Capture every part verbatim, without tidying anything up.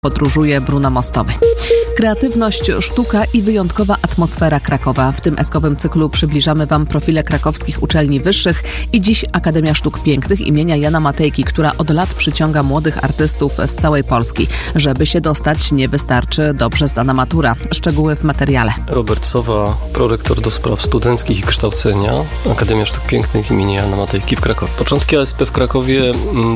Podróżuje Bruno Mostowy. Kreatywność, sztuka i wyjątkowa atmosfera Krakowa. W tym eskowym cyklu przybliżamy Wam profile krakowskich uczelni wyższych i dziś Akademia Sztuk Pięknych imienia Jana Matejki, która od lat przyciąga młodych artystów z całej Polski. Żeby się dostać, nie wystarczy dobrze zdana matura. Szczegóły w materiale. Robert Sowa, prorektor do spraw studenckich i kształcenia, Akademia Sztuk Pięknych imienia Jana Matejki w Krakowie. Początki A S P w Krakowie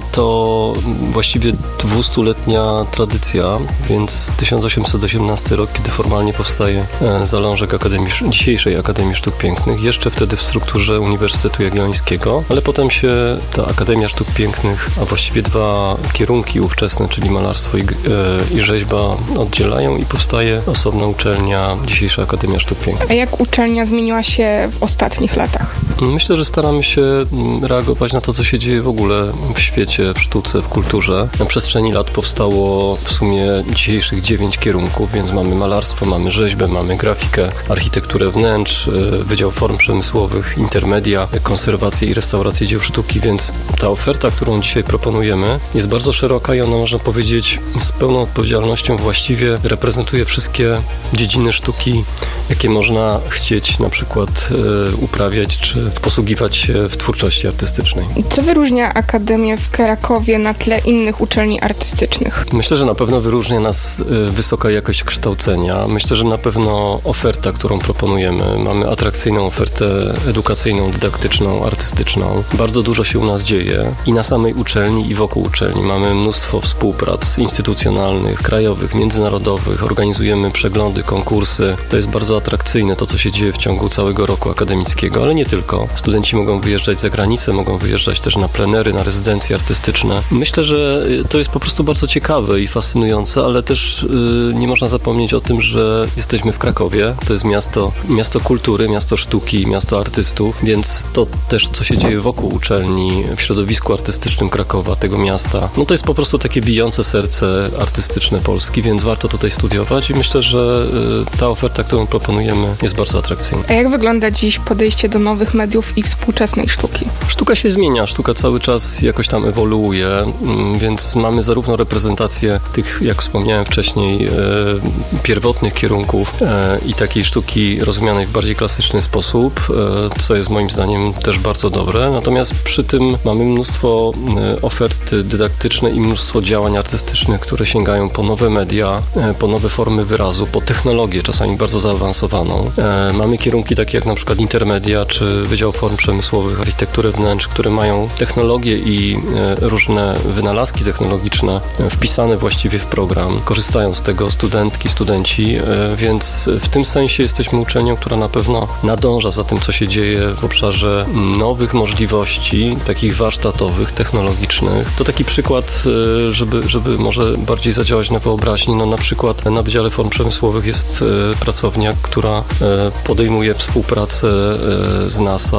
to właściwie dwustuletnia tradycja, więc tysiąc osiemset osiemnasty rok, kiedy formalnie powstaje zalążek Akademii, dzisiejszej Akademii Sztuk Pięknych, jeszcze wtedy w strukturze Uniwersytetu Jagiellońskiego, ale potem się ta Akademia Sztuk Pięknych, a właściwie dwa kierunki ówczesne, czyli malarstwo i, i rzeźba, oddzielają i powstaje osobna uczelnia, dzisiejsza Akademia Sztuk Pięknych. A jak uczelnia zmieniła się w ostatnich latach? Myślę, że staramy się reagować na to, co się dzieje w ogóle w świecie, w sztuce, w kulturze. Na przestrzeni lat powstało w sumie dzisiejszych dziewięć kierunków, więc mamy malarstwo, mamy rzeźbę, mamy grafikę, architekturę wnętrz, Wydział Form Przemysłowych, intermedia, konserwację i restaurację dzieł sztuki, więc ta oferta, którą dzisiaj proponujemy, jest bardzo szeroka i ona, można powiedzieć, z pełną odpowiedzialnością właściwie reprezentuje wszystkie dziedziny sztuki, jakie można chcieć na przykład e, uprawiać czy posługiwać się w twórczości artystycznej. Co wyróżnia Akademię w Krakowie na tle innych uczelni artystycznych? Myślę, że na pewno wyróżnia nas e, wysoka jakość kształcenia. Myślę, że na pewno oferta, którą proponujemy. Mamy atrakcyjną ofertę edukacyjną, dydaktyczną, artystyczną. Bardzo dużo się u nas dzieje i na samej uczelni, i wokół uczelni. Mamy mnóstwo współprac instytucjonalnych, krajowych, międzynarodowych. Organizujemy przeglądy, konkursy. To jest bardzo atrakcyjne, to co się dzieje w ciągu całego roku akademickiego, ale nie tylko. Studenci mogą wyjeżdżać za granicę, mogą wyjeżdżać też na plenery, na rezydencje artystyczne. Myślę, że to jest po prostu bardzo ciekawe i fascynujące, ale też yy, nie można zapomnieć o tym, że jesteśmy w Krakowie. To jest miasto, miasto kultury, miasto sztuki, miasto artystów, więc to też, co się dzieje wokół uczelni, w środowisku artystycznym Krakowa, tego miasta, no to jest po prostu takie bijące serce artystyczne Polski, więc warto tutaj studiować i myślę, że yy, ta oferta, którą proponujemy, jest bardzo atrakcyjna. A jak wygląda dziś podejście do nowych mediów i współczesnej sztuki? Sztuka się zmienia, sztuka cały czas jakoś tam ewoluuje, więc mamy zarówno reprezentację tych, jak wspomniałem wcześniej, e, pierwotnych kierunków e, i takiej sztuki rozumianej w bardziej klasyczny sposób, e, co jest moim zdaniem też bardzo dobre. Natomiast przy tym mamy mnóstwo e, ofert dydaktyczne i mnóstwo działań artystycznych, które sięgają po nowe media, e, po nowe formy wyrazu, po technologię, czasami bardzo zaawansowaną. E, mamy kierunki takie jak na przykład intermedia, czy Wydział Form Przemysłowych, architekturę wnętrz, które mają technologie i e, różne wynalazki technologiczne e, wpisane właściwie w program. Korzystają z tego studentki, studenci, e, więc w tym sensie jesteśmy uczelnią, która na pewno nadąża za tym, co się dzieje w obszarze nowych możliwości, takich warsztatowych, technologicznych. To taki przykład, e, żeby, żeby może bardziej zadziałać na wyobraźni. No na przykład na Wydziale Form Przemysłowych jest e, pracownia, która e, podejmuje współpracę e, z NASA.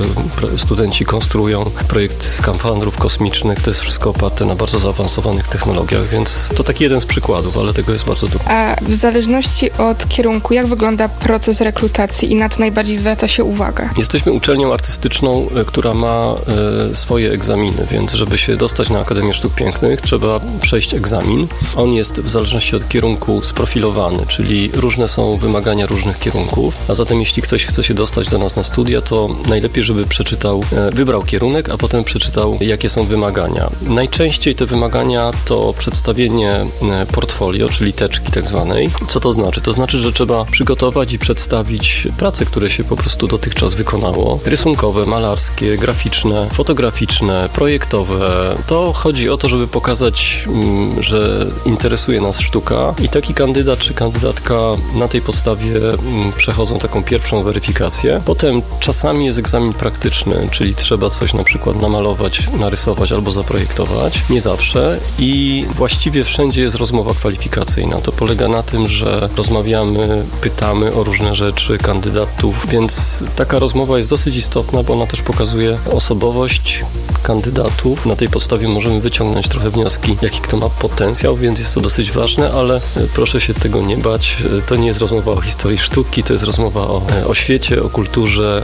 E, studenci konstruują projekty skafandrów kosmicznych. To jest wszystko oparte na bardzo zaawansowanych technologiach, więc to taki jeden z przykładów, ale tego jest bardzo dużo. A w zależności od kierunku, jak wygląda proces rekrutacji i na co najbardziej zwraca się uwagę? Jesteśmy uczelnią artystyczną, która ma e, swoje egzaminy, więc żeby się dostać na Akademię Sztuk Pięknych, trzeba przejść egzamin. On jest w zależności od kierunku sprofilowany, czyli różne są wymagania różnych kierunków, a zatem jeśli ktoś chce się dostać do nas na studia, to najlepiej, żeby przeczytał, e, wybrał kierunek, a potem przeczytał, jakie są wymagania. Najczęściej te wymagania to przedstawienie e, portfolio, czyli teczki tak zwanej. Co to znaczy? To znaczy, że trzeba przygotować i przedstawić prace, które się po prostu dotychczas wykonało. Rysunkowe, malarskie, graficzne, fotograficzne, projektowe. To chodzi o to, żeby pokazać, m, że interesuje nas sztuka i taki kandydat czy kandydatka na tej podstawie m, przechodzą taką pierwszą weryfikację. Potem czasami jest egzamin praktyczny, czyli trzeba coś na przykład namalować, narysować albo zaprojektować. Nie zawsze i właściwie wszędzie jest rozmowa kwalifikacyjna. To polega na tym, że rozmawiamy, pytamy o różne rzeczy kandydatów, więc taka rozmowa jest dosyć istotna, bo ona też pokazuje osobowość kandydatów. Na tej podstawie możemy wyciągnąć trochę wnioski, jaki kto ma potencjał, więc jest to dosyć ważne, ale proszę się tego nie bać. To nie jest rozmowa o historii sztuki, to jest rozmowa o, o świecie, o kulturze, o sztuce,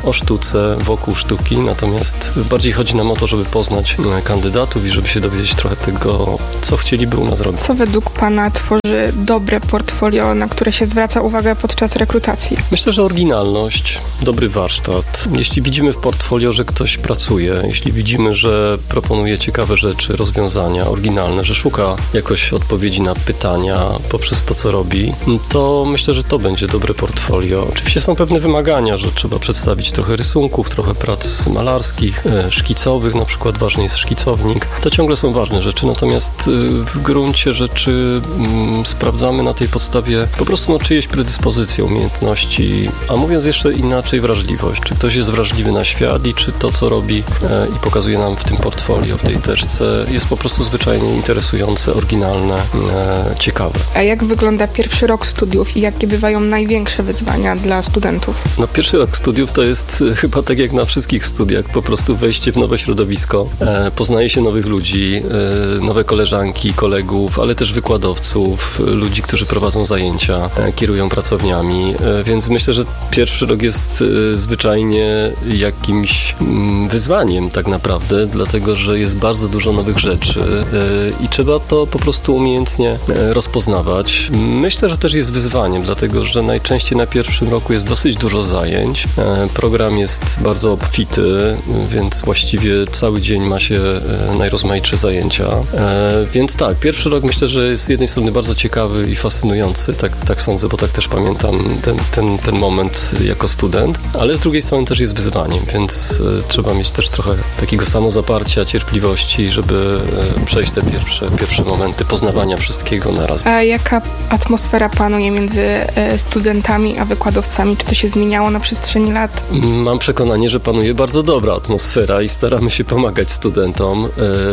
kręcące wokół sztuki, natomiast bardziej chodzi nam o to, żeby poznać kandydatów i żeby się dowiedzieć trochę tego, co chcieliby u nas robić. Co według Pana tworzy dobre portfolio, na które się zwraca uwagę podczas rekrutacji? Myślę, że oryginalność, dobry warsztat. Jeśli widzimy w portfolio, że ktoś pracuje, jeśli widzimy, że proponuje ciekawe rzeczy, rozwiązania oryginalne, że szuka jakoś odpowiedzi na pytania poprzez to, co robi, to myślę, że to będzie dobre portfolio. Oczywiście są pewne wymagania, że trzeba przedstawić trochę rysunków, trochę prac malarskich, szkicowych, na przykład ważny jest szkicownik. To ciągle są ważne rzeczy, natomiast w gruncie rzeczy mm, sprawdzamy na tej podstawie po prostu no, czyjeś predyspozycje, umiejętności, a mówiąc jeszcze inaczej, wrażliwość. Czy ktoś jest wrażliwy na świat i czy to, co robi e, i pokazuje nam w tym portfolio, w tej teczce, jest po prostu zwyczajnie interesujące, oryginalne, e, ciekawe. A jak wygląda pierwszy rok studiów i jakie bywają największe wyzwania dla studentów? No pierwszy rok studiów to jest e, chyba tak jak na wszystkich studiach, po prostu wejście w nowe środowisko, e, poznaje się nowych ludzi, e, nowe koleżanki, kolegów, ale też wykładowców, ludzi, którzy prowadzą zajęcia, e, kierują pracowniami, e, więc myślę, że pierwszy rok jest e, zwyczajnie jakimś mm, wyzwaniem tak naprawdę, dlatego, że jest bardzo dużo nowych rzeczy e, i trzeba to po prostu umiejętnie e, rozpoznawać. Myślę, że też jest wyzwaniem, dlatego, że najczęściej na pierwszym roku jest dosyć dużo zajęć. E, program jest bardzo obfity, więc właściwie cały dzień ma się e, najrozmaitsze zajęcia. E, więc tak, pierwszy rok myślę, że jest z jednej strony bardzo ciekawy i fascynujący, tak, tak sądzę, bo tak też pamiętam ten, ten, ten moment jako student, ale z drugiej strony też jest wyzwaniem, więc e, trzeba mieć też trochę takiego samozaparcia, cierpliwości, żeby e, przejść te pierwsze, pierwsze momenty poznawania wszystkiego na raz. A jaka atmosfera panuje między e, studentami a wykładowcami? Czy to się zmieniało na przestrzeni lat? Mam przekonanie, że panuje bardzo dobra atmosfera i staramy się pomagać studentom e,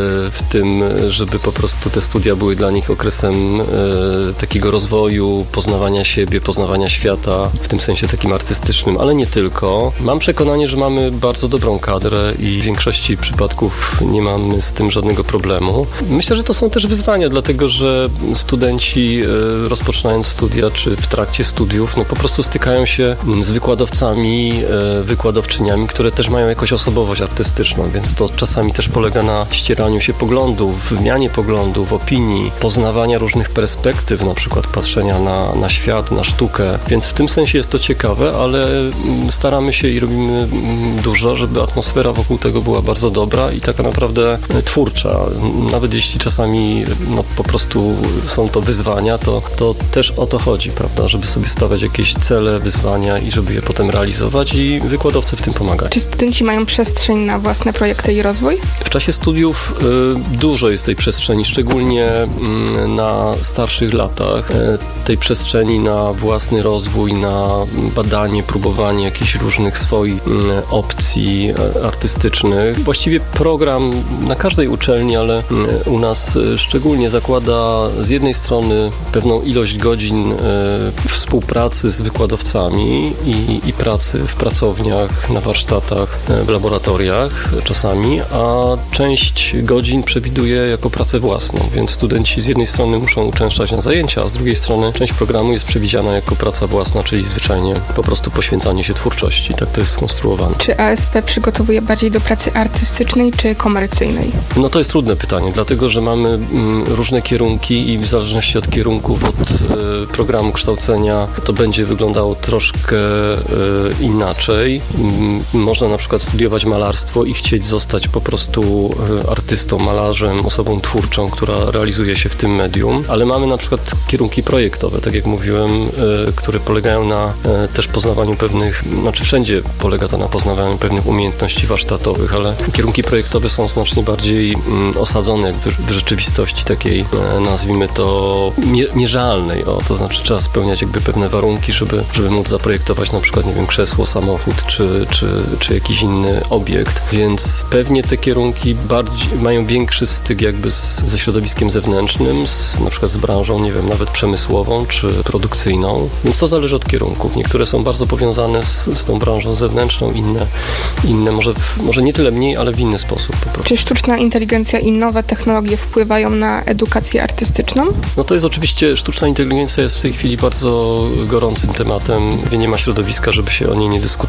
w tym, żeby po prostu te studia były dla nich okresem e, takiego rozwoju, poznawania siebie, poznawania świata, w tym sensie takim artystycznym, ale nie tylko. Mam przekonanie, że mamy bardzo dobrą kadrę i w większości przypadków nie mamy z tym żadnego problemu. Myślę, że to są też wyzwania, dlatego że studenci e, rozpoczynając studia, czy w trakcie studiów, no po prostu stykają się z wykładowcami, e, wykładowczyniami, które też mają jakąś osobowość artystyczną, więc to czasami też polega na ścieraniu się poglądów, wymianie poglądów, opinii, poznawania różnych perspektyw, na przykład patrzenia na, na świat, na sztukę, więc w tym sensie jest to ciekawe, ale staramy się i robimy dużo, żeby atmosfera wokół tego była bardzo dobra i taka naprawdę twórcza. Nawet jeśli czasami no, po prostu są to wyzwania, to, to też o to chodzi, prawda, żeby sobie stawiać jakieś cele, wyzwania i żeby je potem realizować i wykładowcy w tym pomagają. Czy studenci mają przestrzeń na własne projekty i rozwój? W czasie studiów y, dużo jest tej przestrzeni, szczególnie y, na starszych latach, y, tej przestrzeni na własny rozwój, na badanie, próbowanie jakichś różnych swoich y, opcji y, artystycznych. Właściwie program na każdej uczelni, ale y, u nas y, szczególnie zakłada z jednej strony pewną ilość godzin y, współpracy z wykładowcami i, i pracy w pracowniach, na warsztatach, y, w laboratoriach czasami, a część godzin przewiduje jako pracę własną, więc studenci z jednej strony muszą uczęszczać na zajęcia, a z drugiej strony część programu jest przewidziana jako praca własna, czyli zwyczajnie po prostu poświęcanie się twórczości. Tak to jest skonstruowane. Czy A S P przygotowuje bardziej do pracy artystycznej czy komercyjnej? No to jest trudne pytanie, dlatego że mamy mm, różne kierunki i w zależności od kierunków, od y, programu kształcenia to będzie wyglądało troszkę y, inaczej. Y, można na przykład studiować malarstwo i chcieć zostać po prostu y, artystą, malarzem, osobą twórczą, która realizuje się w tym medium, ale mamy na przykład kierunki projektowe, tak jak mówiłem, y, które polegają na y, też poznawaniu pewnych, znaczy wszędzie polega to na poznawaniu pewnych umiejętności warsztatowych, ale kierunki projektowe są znacznie bardziej y, osadzone jak w, w rzeczywistości takiej, y, nazwijmy to mie- mierzalnej, o, to znaczy trzeba spełniać jakby pewne warunki, żeby, żeby móc zaprojektować na przykład, nie wiem, krzesło, samochód, czy, czy, czy jakiś inny obiekt, więc pewnie te kierunki bardziej, mają większy styk jakby z, ze środowiskiem zewnętrznym, z, na przykład z branżą, nie wiem, nawet przemysłową czy produkcyjną, więc to zależy od kierunków. Niektóre są bardzo powiązane z, z tą branżą zewnętrzną, inne, inne może, może nie tyle mniej, ale w inny sposób po prostu. Czy sztuczna inteligencja i nowe technologie wpływają na edukację artystyczną? No to jest oczywiście, sztuczna inteligencja jest w tej chwili bardzo gorącym tematem, nie ma środowiska, żeby się o niej nie dyskutowało.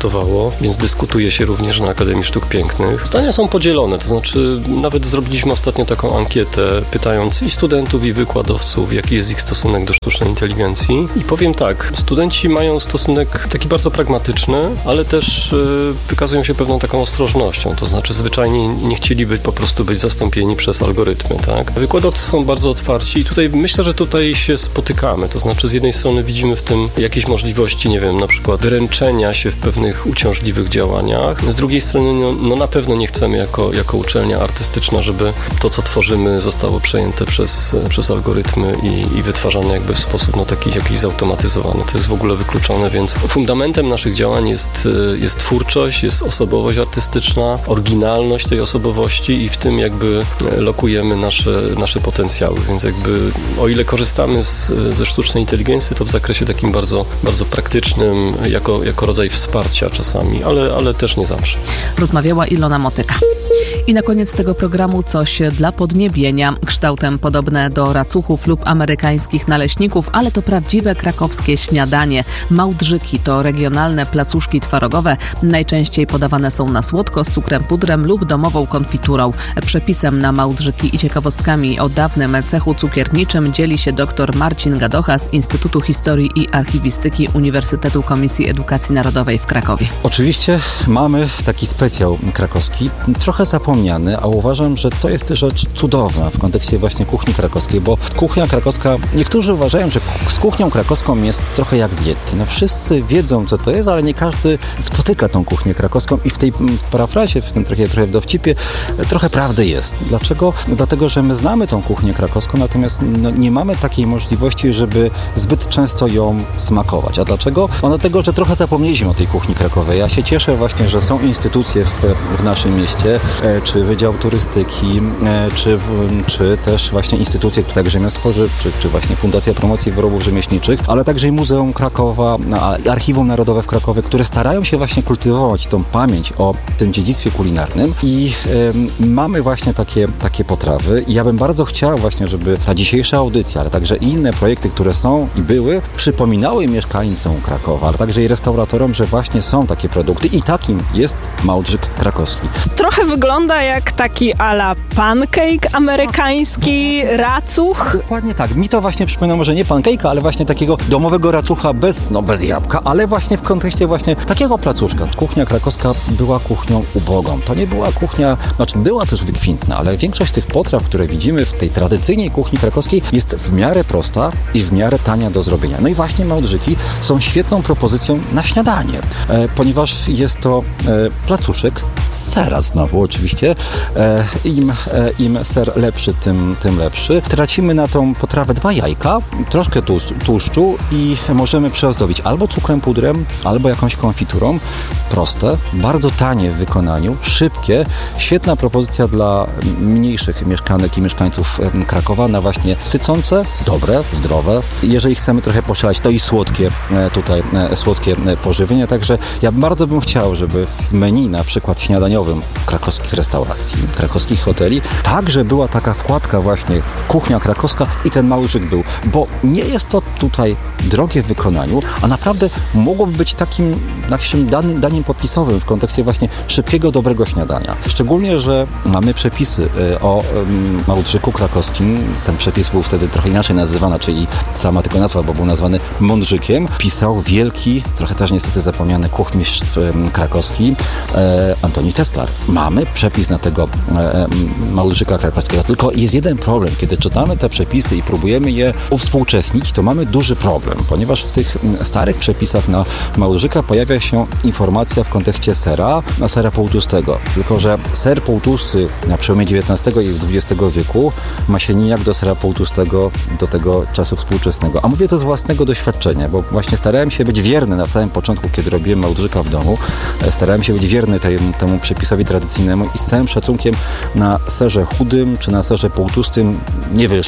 bardzo, więc dyskutuje się również na Akademii Sztuk Pięknych. Zdania są podzielone, to znaczy nawet zrobiliśmy ostatnio taką ankietę, pytając i studentów, i wykładowców, jaki jest ich stosunek do sztucznej inteligencji. I powiem tak, studenci mają stosunek taki bardzo pragmatyczny, ale też y, wykazują się pewną taką ostrożnością, to znaczy zwyczajnie nie chcieliby po prostu być zastąpieni przez algorytmy, tak? Wykładowcy są bardzo otwarci i tutaj myślę, że tutaj się spotykamy, to znaczy z jednej strony widzimy w tym jakieś możliwości, nie wiem, na przykład wyręczenia się w pewnych uciążliwych działaniach, z drugiej strony no, no na pewno nie chcemy jako, jako uczelnia artystyczna, żeby to, co tworzymy, zostało przejęte przez, przez algorytmy i, i wytwarzane jakby w sposób no, taki jakiś zautomatyzowany. To jest w ogóle wykluczone, więc fundamentem naszych działań jest, jest twórczość, jest osobowość artystyczna, oryginalność tej osobowości i w tym jakby lokujemy nasze, nasze potencjały, więc jakby o ile korzystamy z, ze sztucznej inteligencji, to w zakresie takim bardzo, bardzo praktycznym, jako, jako rodzaj wsparcia czasami, ale, ale też nie zawsze. Rozmawiała Ilona Motyka. I na koniec tego programu coś dla podniebienia. Kształtem podobne do racuchów lub amerykańskich naleśników, ale to prawdziwe krakowskie śniadanie. Małdrzyki to regionalne placuszki twarogowe. Najczęściej podawane są na słodko z cukrem pudrem lub domową konfiturą. Przepisem na małdrzyki i ciekawostkami o dawnym cechu cukierniczym dzieli się dr Marcin Gadocha z Instytutu Historii i Archiwistyki Uniwersytetu Komisji Edukacji Narodowej w Krakowie. Oczywiście mamy taki specjał krakowski, trochę zapomniany, a uważam, że to jest rzecz cudowna w kontekście właśnie kuchni krakowskiej, bo kuchnia krakowska, niektórzy uważają, że z kuchnią krakowską jest trochę jak z Yeti. No wszyscy wiedzą, co to jest, ale nie każdy spotyka tą kuchnię krakowską i w tej w parafrazie, w tym trochę, trochę w dowcipie, trochę prawdy jest. Dlaczego? No dlatego, że my znamy tą kuchnię krakowską, natomiast no, nie mamy takiej możliwości, żeby zbyt często ją smakować. A dlaczego? No dlatego, że trochę zapomnieliśmy o tej kuchni krakowej. Ja się cieszę właśnie, że są instytucje w, w naszym mieście, czy Wydział Turystyki, czy, w, czy też właśnie instytucje tak rzemiosło, czy, czy właśnie Fundacja Promocji Wyrobów Rzemieślniczych, ale także i Muzeum Krakowa, Archiwum Narodowe w Krakowie, które starają się właśnie kultywować tą pamięć o tym dziedzictwie kulinarnym i y, mamy właśnie takie, takie potrawy i ja bym bardzo chciał właśnie, żeby ta dzisiejsza audycja, ale także inne projekty, które są i były, przypominały mieszkańcom Krakowa, ale także i restauratorom, że właśnie są takie produkty i takim jest małdrzyk krakowski. Trochę wygląda jak taki a la pancake amerykański, racuch. Dokładnie tak. Mi to właśnie przypomina może nie pancake'a, ale właśnie takiego domowego racucha bez, no bez jabłka, ale właśnie w kontekście właśnie takiego placuszka. Kuchnia krakowska była kuchnią ubogą. To nie była kuchnia, znaczy była też wykwintna, ale większość tych potraw, które widzimy w tej tradycyjnej kuchni krakowskiej jest w miarę prosta i w miarę tania do zrobienia. No i właśnie małdrzyki są świetną propozycją na śniadanie, e, ponieważ jest to e, placuszek z sera znowu oczywiście. E, im, e, Im ser lepszy, tym, tym lepszy. Tracimy na tą potrawę dwa jajka, troszkę tłuszczu i możemy przyozdobić albo cukrem pudrem, albo jakąś konfiturą. Proste, bardzo tanie w wykonaniu, szybkie, świetna propozycja dla mniejszych mieszkanek i mieszkańców Krakowa na właśnie sycące, dobre, zdrowe. Jeżeli chcemy trochę poszaleć, to i słodkie tutaj, słodkie pożywienie. Także ja bardzo bym chciał, żeby w menu na przykład śniadaniowym krakowskich restauracji, krakowskich hoteli, także była taka wkładka właśnie kuchnia krakowska i ten małdrzyk był, bo nie jest to tutaj drogie w wykonaniu, a naprawdę mogłoby być takim naszym danym, daniem popisowym w kontekście właśnie szybkiego, dobrego śniadania. Szczególnie, że mamy przepisy o małdrzyku krakowskim. Ten przepis był wtedy trochę inaczej nazywany, czyli sama tylko nazwa, bo był nazwany mądrzykiem. Pisał wielki, trochę też niestety zapomniany kuchmistrz krakowski e, Antoni Teslar. Mamy przepis na tego e, małdrzyka krakowskiego, tylko jest jeden problem. Kiedy czytamy te przepisy i próbujemy je uwspółcześnić, to mamy duży problem, ponieważ w tych starych przepisach na małdrzyka pojawia się informacja w kontekście sera, na sera półtłustego. Tylko że ser półtłusty na przełomie dziewiętnastego i dwudziestego wieku ma się nijak do sera półtłustego do tego czasu współczesnego. A mówię to z własnego doświadczenia, bo właśnie starałem się być wierny na samym początku, kiedy robiłem małdrzyka w domu. Starałem się być wierny tej, temu przepisowi tradycyjnemu i z całym szacunkiem na serze chudym czy na serze półtłustym nie wyszło.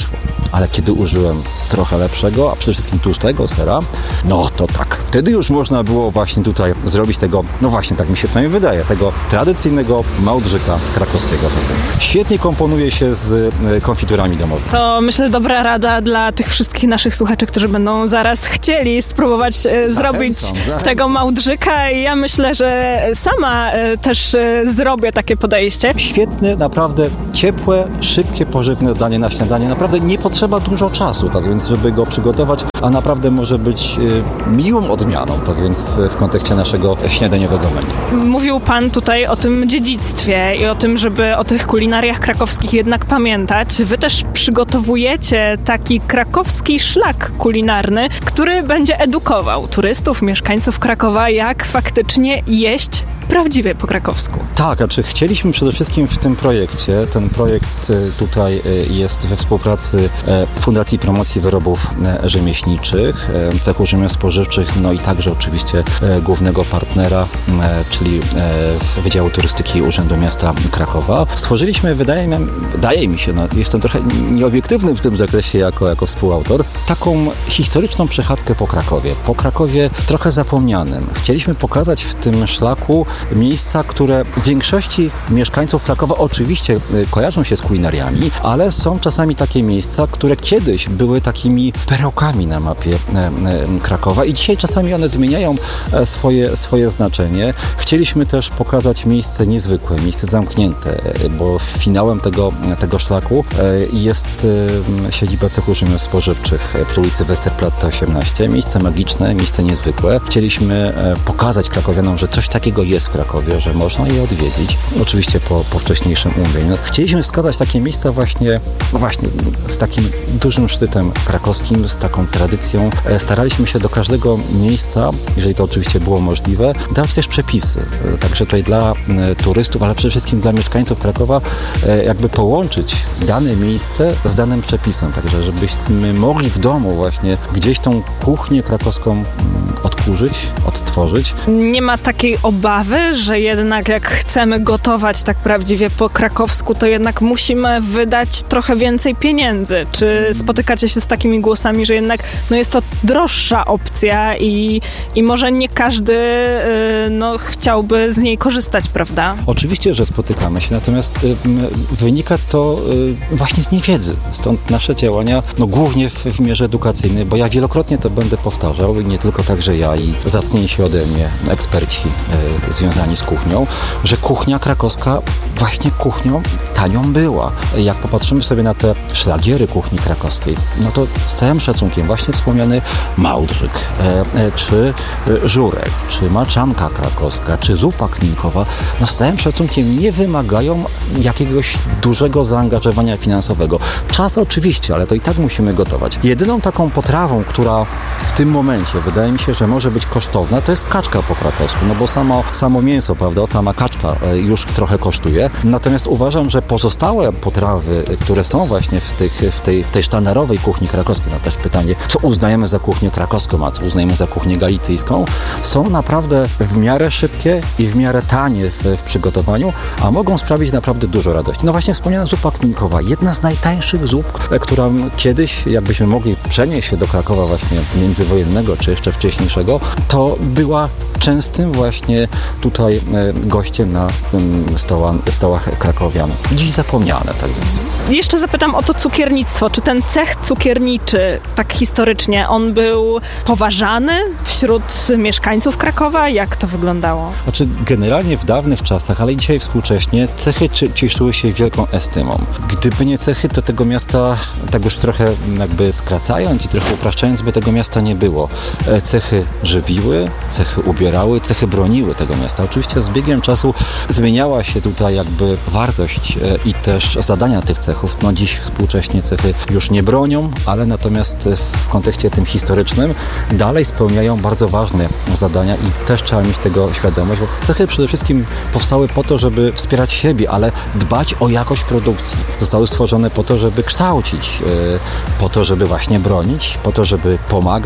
ale kiedy użyłem trochę lepszego, a przede wszystkim tłustego sera, no to tak, wtedy już można było właśnie tutaj zrobić tego, no właśnie, tak mi się przynajmniej wydaje, tego tradycyjnego małdrzyka krakowskiego. Świetnie komponuje się z konfiturami domowymi. To myślę dobra rada dla tych wszystkich naszych słuchaczy, którzy będą zaraz chcieli spróbować e, zrobić zachęcam. tego małdrzyka i ja myślę, że sama e, też e, zrobię takie podejście. Świetne, naprawdę ciepłe, szybkie, pożywne danie na śniadanie. Naprawdę nie potrzeba dużo czasu, tak więc, żeby go przygotować, a naprawdę może być e, miłą odmianą, tak więc w, w kontekście naszego śniadaniowego menu. Mówił Pan tutaj o tym dziedzictwie i o tym, żeby o tych kulinariach krakowskich jednak pamiętać. Wy też przygotowujecie taki krakowski szlak kulinarny, który będzie edukował turystów, mieszkańców Krakowa, jak faktycznie jeść prawdziwie po krakowsku. Tak, znaczy chcieliśmy przede wszystkim w tym projekcie, ten projekt tutaj jest we współpracy Fundacji Promocji Wyrobów Rzemieślniczych, Cechu Rzemiosł Spożywczych, no i także oczywiście głównego partnera, czyli Wydziału Turystyki Urzędu Miasta Krakowa. Stworzyliśmy, wydaje mi, wydaje mi się, no jestem trochę nieobiektywny w tym zakresie jako, jako współautor, taką historyczną przechadzkę po Krakowie. Po Krakowie trochę zapomnianym. Chcieliśmy pokazać w tym szlaku miejsca, które w większości mieszkańców Krakowa oczywiście kojarzą się z kulinariami, ale są czasami takie miejsca, które kiedyś były takimi perełkami na mapie Krakowa i dzisiaj czasami one zmieniają swoje, swoje znaczenie. Chcieliśmy też pokazać miejsce niezwykłe, miejsce zamknięte, bo finałem tego, tego szlaku jest siedziba Cechu Rzemiosł Spożywczych przy ulicy Westerplatte osiemnaście. Miejsce magiczne, miejsce niezwykłe. Chcieliśmy pokazać krakowianom, że coś takiego jest w Krakowie, że można je odwiedzić. Oczywiście po, po wcześniejszym umówieniu. Chcieliśmy wskazać takie miejsca właśnie, no właśnie z takim dużym szczytem krakowskim, z taką tradycją. Staraliśmy się do każdego miejsca, jeżeli to oczywiście było możliwe, dać też przepisy. Także tutaj dla turystów, ale przede wszystkim dla mieszkańców Krakowa jakby połączyć dane miejsce z danym przepisem. Także żebyśmy mogli w domu właśnie gdzieś tą kuchnię krakowską odkurzyć, odtworzyć. Nie ma takiej obawy, że jednak jak chcemy gotować tak prawdziwie po krakowsku, to jednak musimy wydać trochę więcej pieniędzy. Czy spotykacie się z takimi głosami, że jednak no jest to droższa opcja i, i może nie każdy yy, no, chciałby z niej korzystać, prawda? Oczywiście, że spotykamy się, natomiast y, wynika to y, właśnie z niewiedzy. Stąd nasze działania, no głównie w, w mierze edukacyjnej, bo ja wielokrotnie to będę powtarzał, nie tylko także ja i zacniejsi ode mnie eksperci y, związani z kuchnią, że kuchnia krakowska właśnie kuchnią tanią była. Jak popatrzymy sobie na te szlagiery kuchni krakowskiej, no to z całym szacunkiem właśnie wspomniany małdrzyk, e, e, czy e, żurek, czy maczanka krakowska, czy zupa klinkowa, no z całym szacunkiem nie wymagają jakiegoś dużego zaangażowania finansowego. Czas oczywiście, ale to i tak musimy gotować. Jedyną taką potrawą, która w tym momencie wydaje mi się, że może być kosztowna, to jest kaczka po krakowsku, no bo samo, samo mięso, prawda, sama kaczka już trochę kosztuje. Natomiast uważam, że pozostałe potrawy, które są właśnie w, tych, w, tej, w tej sztandarowej kuchni krakowskiej, no też pytanie, co uznajemy za kuchnię krakowską, a co uznajemy za kuchnię galicyjską, są naprawdę w miarę szybkie i w miarę tanie w, w przygotowaniu, a mogą sprawić naprawdę dużo radości. No właśnie wspomniana zupa kminkowa, jedna z najtańszych zup, która kiedyś, jakbyśmy mogli przenieść się do Krakowa właśnie międzywojennego, czy jeszcze wcześniejszego, to była częstym właśnie tutaj gościem na stoła, stołach krakowian. Dziś zapomniane, tak więc. Jeszcze zapytam o to cukiernictwo. Czy ten cech cukierniczy, tak historycznie, on był poważany wśród mieszkańców Krakowa? Jak to wyglądało? Znaczy, generalnie w dawnych czasach, ale i dzisiaj współcześnie, cechy cieszyły się wielką estymą. Gdyby nie cechy, to tego miasta, tak już trochę jakby skracając i trochę upraszczając, by tego miasta nie było. Cechy żywiły, cechy ubierały, cechy broniły tego miasta. Oczywiście z biegiem czasu zmieniała się tutaj jakby wartość i też zadania tych cechów. No dziś współcześnie cechy już nie bronią, ale natomiast w kontekście tym historycznym dalej spełniają bardzo ważne zadania i też trzeba mieć tego świadomość, bo cechy przede wszystkim powstały po to, żeby wspierać siebie, ale dbać o jakość produkcji. Zostały stworzone po to, żeby kształcić, po to, żeby właśnie bronić, po to, żeby pomagać,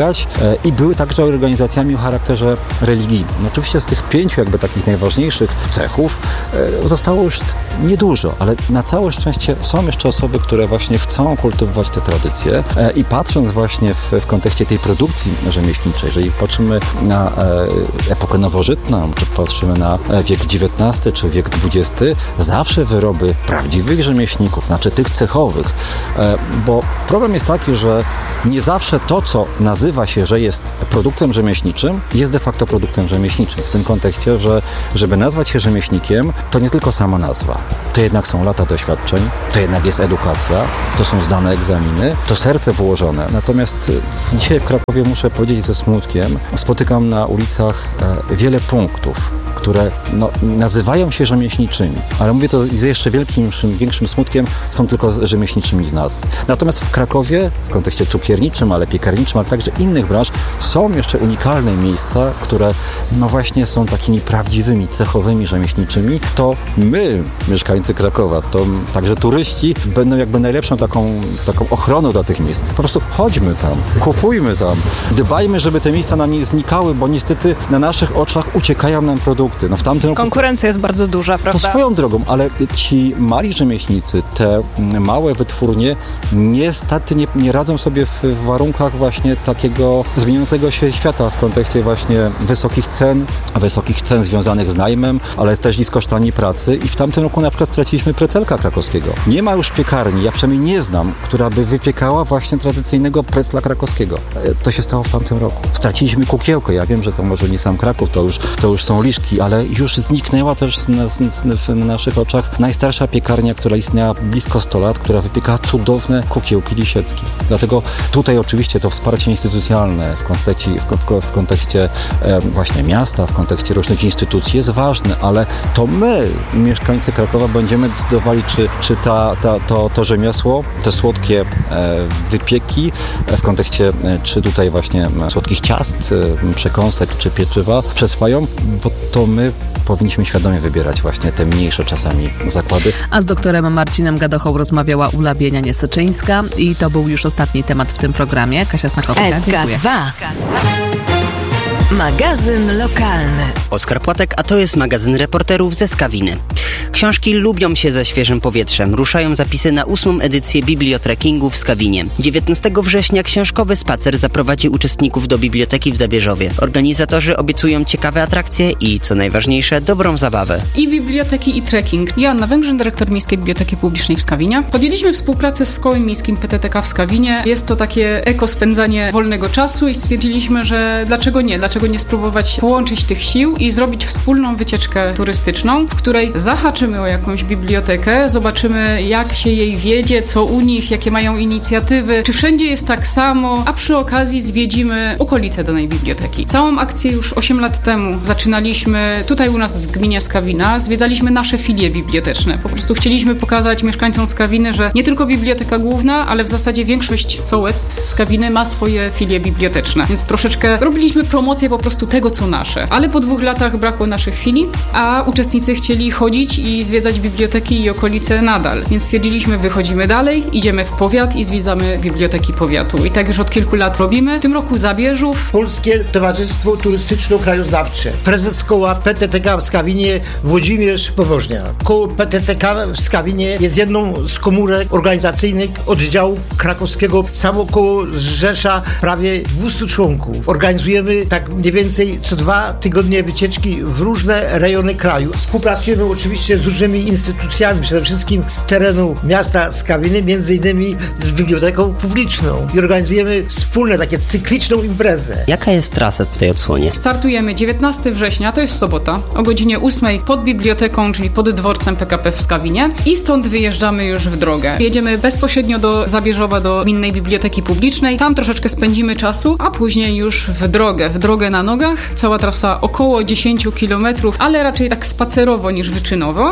pomagać e, i były także organizacjami o charakterze religijnym. No, oczywiście z tych pięciu jakby takich najważniejszych cechów e, zostało już niedużo, ale na całe szczęście są jeszcze osoby, które właśnie chcą kultywować te tradycje e, i patrząc właśnie w, w kontekście tej produkcji rzemieślniczej, jeżeli patrzymy na e, epokę nowożytną, czy patrzymy na wiek dziewiętnasty czy wiek dwudziesty, zawsze wyroby prawdziwych rzemieślników, znaczy tych cechowych, e, bo problem jest taki, że nie zawsze to, co nazywa się, że jest produktem rzemieślniczym, jest de facto produktem rzemieślniczym. W tym kontekście, że żeby nazwać się rzemieślnikiem, to nie tylko sama nazwa. To jednak są lata doświadczeń, to jednak jest edukacja, to są zdane egzaminy, to serce włożone. Natomiast dzisiaj w Krakowie, muszę powiedzieć ze smutkiem, spotykam na ulicach wiele punktów, które no, nazywają się rzemieślniczymi, ale mówię to z jeszcze wielkim, większym smutkiem, są tylko rzemieślniczymi z nazwy. Natomiast w Krakowie, w kontekście cukierniczym, ale piekarniczym, ale także innych branż, są jeszcze unikalne miejsca, które no właśnie są takimi prawdziwymi, cechowymi rzemieślniczymi. To my, mieszkańcy Krakowa, to także turyści będą jakby najlepszą taką, taką ochroną dla tych miejsc. Po prostu chodźmy tam, kupujmy tam, dbajmy, żeby te miejsca nam nie znikały, bo niestety na naszych oczach uciekają nam produkty. No w tamtym roku... Konkurencja jest bardzo duża, prawda? To swoją drogą, ale ci mali rzemieślnicy, te małe wytwórnie niestety nie, nie radzą sobie w, w warunkach właśnie takiego zmieniającego się świata w kontekście właśnie wysokich cen, wysokich cen związanych z najmem, ale też i z kosztami pracy i w tamtym roku na przykład straciliśmy Precelka krakowskiego. Nie ma już piekarni, ja przynajmniej nie znam, która by wypiekała właśnie tradycyjnego precla krakowskiego. To się stało w tamtym roku. Straciliśmy Kukiełkę, ja wiem, że to może nie sam Kraków, to już, to już są Liszki, ale już zniknęła też na, na, na naszych oczach najstarsza piekarnia, która istniała blisko sto lat, która wypiekała cudowne kukiełki lisieckie. Dlatego tutaj oczywiście to wsparcie instytucjonalne w kontekście, w, w kontekście e, właśnie miasta, w kontekście różnych instytucji jest ważne, ale to my, mieszkańcy Krakowa, będziemy decydowali, czy, czy ta, ta, to, to rzemiosło, te słodkie e, wypieki e, w kontekście, e, czy tutaj właśnie słodkich ciast, e, przekąsek, czy pieczywa przetrwają, bo to my powinniśmy świadomie wybierać właśnie te mniejsze czasami zakłady. A z doktorem Marcinem Gadochą rozmawiała Ula Bienianie-Syczyńska i to był już ostatni temat w tym programie. Kasia Snakowska, S K dwa. Magazyn lokalny. Oskar Płatek, a to jest magazyn reporterów ze Skawiny. Książki lubią się ze świeżym powietrzem. Ruszają zapisy na ósmą edycję bibliotrekingu w Skawinie. dziewiętnastego września książkowy spacer zaprowadzi uczestników do biblioteki w Zabierzowie. Organizatorzy obiecują ciekawe atrakcje i, co najważniejsze, dobrą zabawę. I biblioteki, i trekking. Joanna Węgrzyn, dyrektor Miejskiej Biblioteki Publicznej w Skawinie. Podjęliśmy współpracę z Kołem Miejskim P T T K w Skawinie. Jest to takie eko-spędzanie wolnego czasu i stwierdziliśmy, że dlaczego nie? Dlaczego nie spróbować połączyć tych sił i zrobić wspólną wycieczkę turystyczną, w której zahaczymy o jakąś bibliotekę, zobaczymy, jak się jej wiedzie, co u nich, jakie mają inicjatywy, czy wszędzie jest tak samo, a przy okazji zwiedzimy okolice danej biblioteki. Całą akcję już osiem lat temu zaczynaliśmy tutaj u nas w gminie Skawina, zwiedzaliśmy nasze filie biblioteczne. Po prostu chcieliśmy pokazać mieszkańcom Skawiny, że nie tylko Biblioteka Główna, ale w zasadzie większość sołectw Skawiny ma swoje filie biblioteczne. Więc troszeczkę robiliśmy promocję po prostu tego, co nasze. Ale po dwóch latach brakło naszych filii, a uczestnicy chcieli chodzić i zwiedzać biblioteki i okolice nadal. Więc stwierdziliśmy, wychodzimy dalej, idziemy w powiat i zwiedzamy biblioteki powiatu. I tak już od kilku lat robimy. W tym roku Zabierzów. Polskie Towarzystwo Turystyczno-Krajoznawcze. Prezes koła P T T K w Skawinie Włodzimierz Powożnia. Koło P T T K w Skawinie jest jedną z komórek organizacyjnych oddziału krakowskiego. Samo koło zrzesza prawie dwieście członków. Organizujemy tak mniej więcej co dwa tygodnie wycieczki w różne rejony kraju. Współpracujemy oczywiście z różnymi instytucjami, przede wszystkim z terenu miasta Skawiny, między innymi z Biblioteką Publiczną i organizujemy wspólne, takie cykliczną imprezę. Jaka jest trasa w tej odsłonie? Startujemy dziewiętnastego września, to jest sobota, o godzinie ósmej pod biblioteką, czyli pod dworcem P K P w Skawinie i stąd wyjeżdżamy już w drogę. Jedziemy bezpośrednio do Zabierzowa, do Gminnej Biblioteki Publicznej, tam troszeczkę spędzimy czasu, a później już w drogę, w drogę na nogach. Cała trasa około dziesięć kilometrów, ale raczej tak spacerowo niż wyczynowo.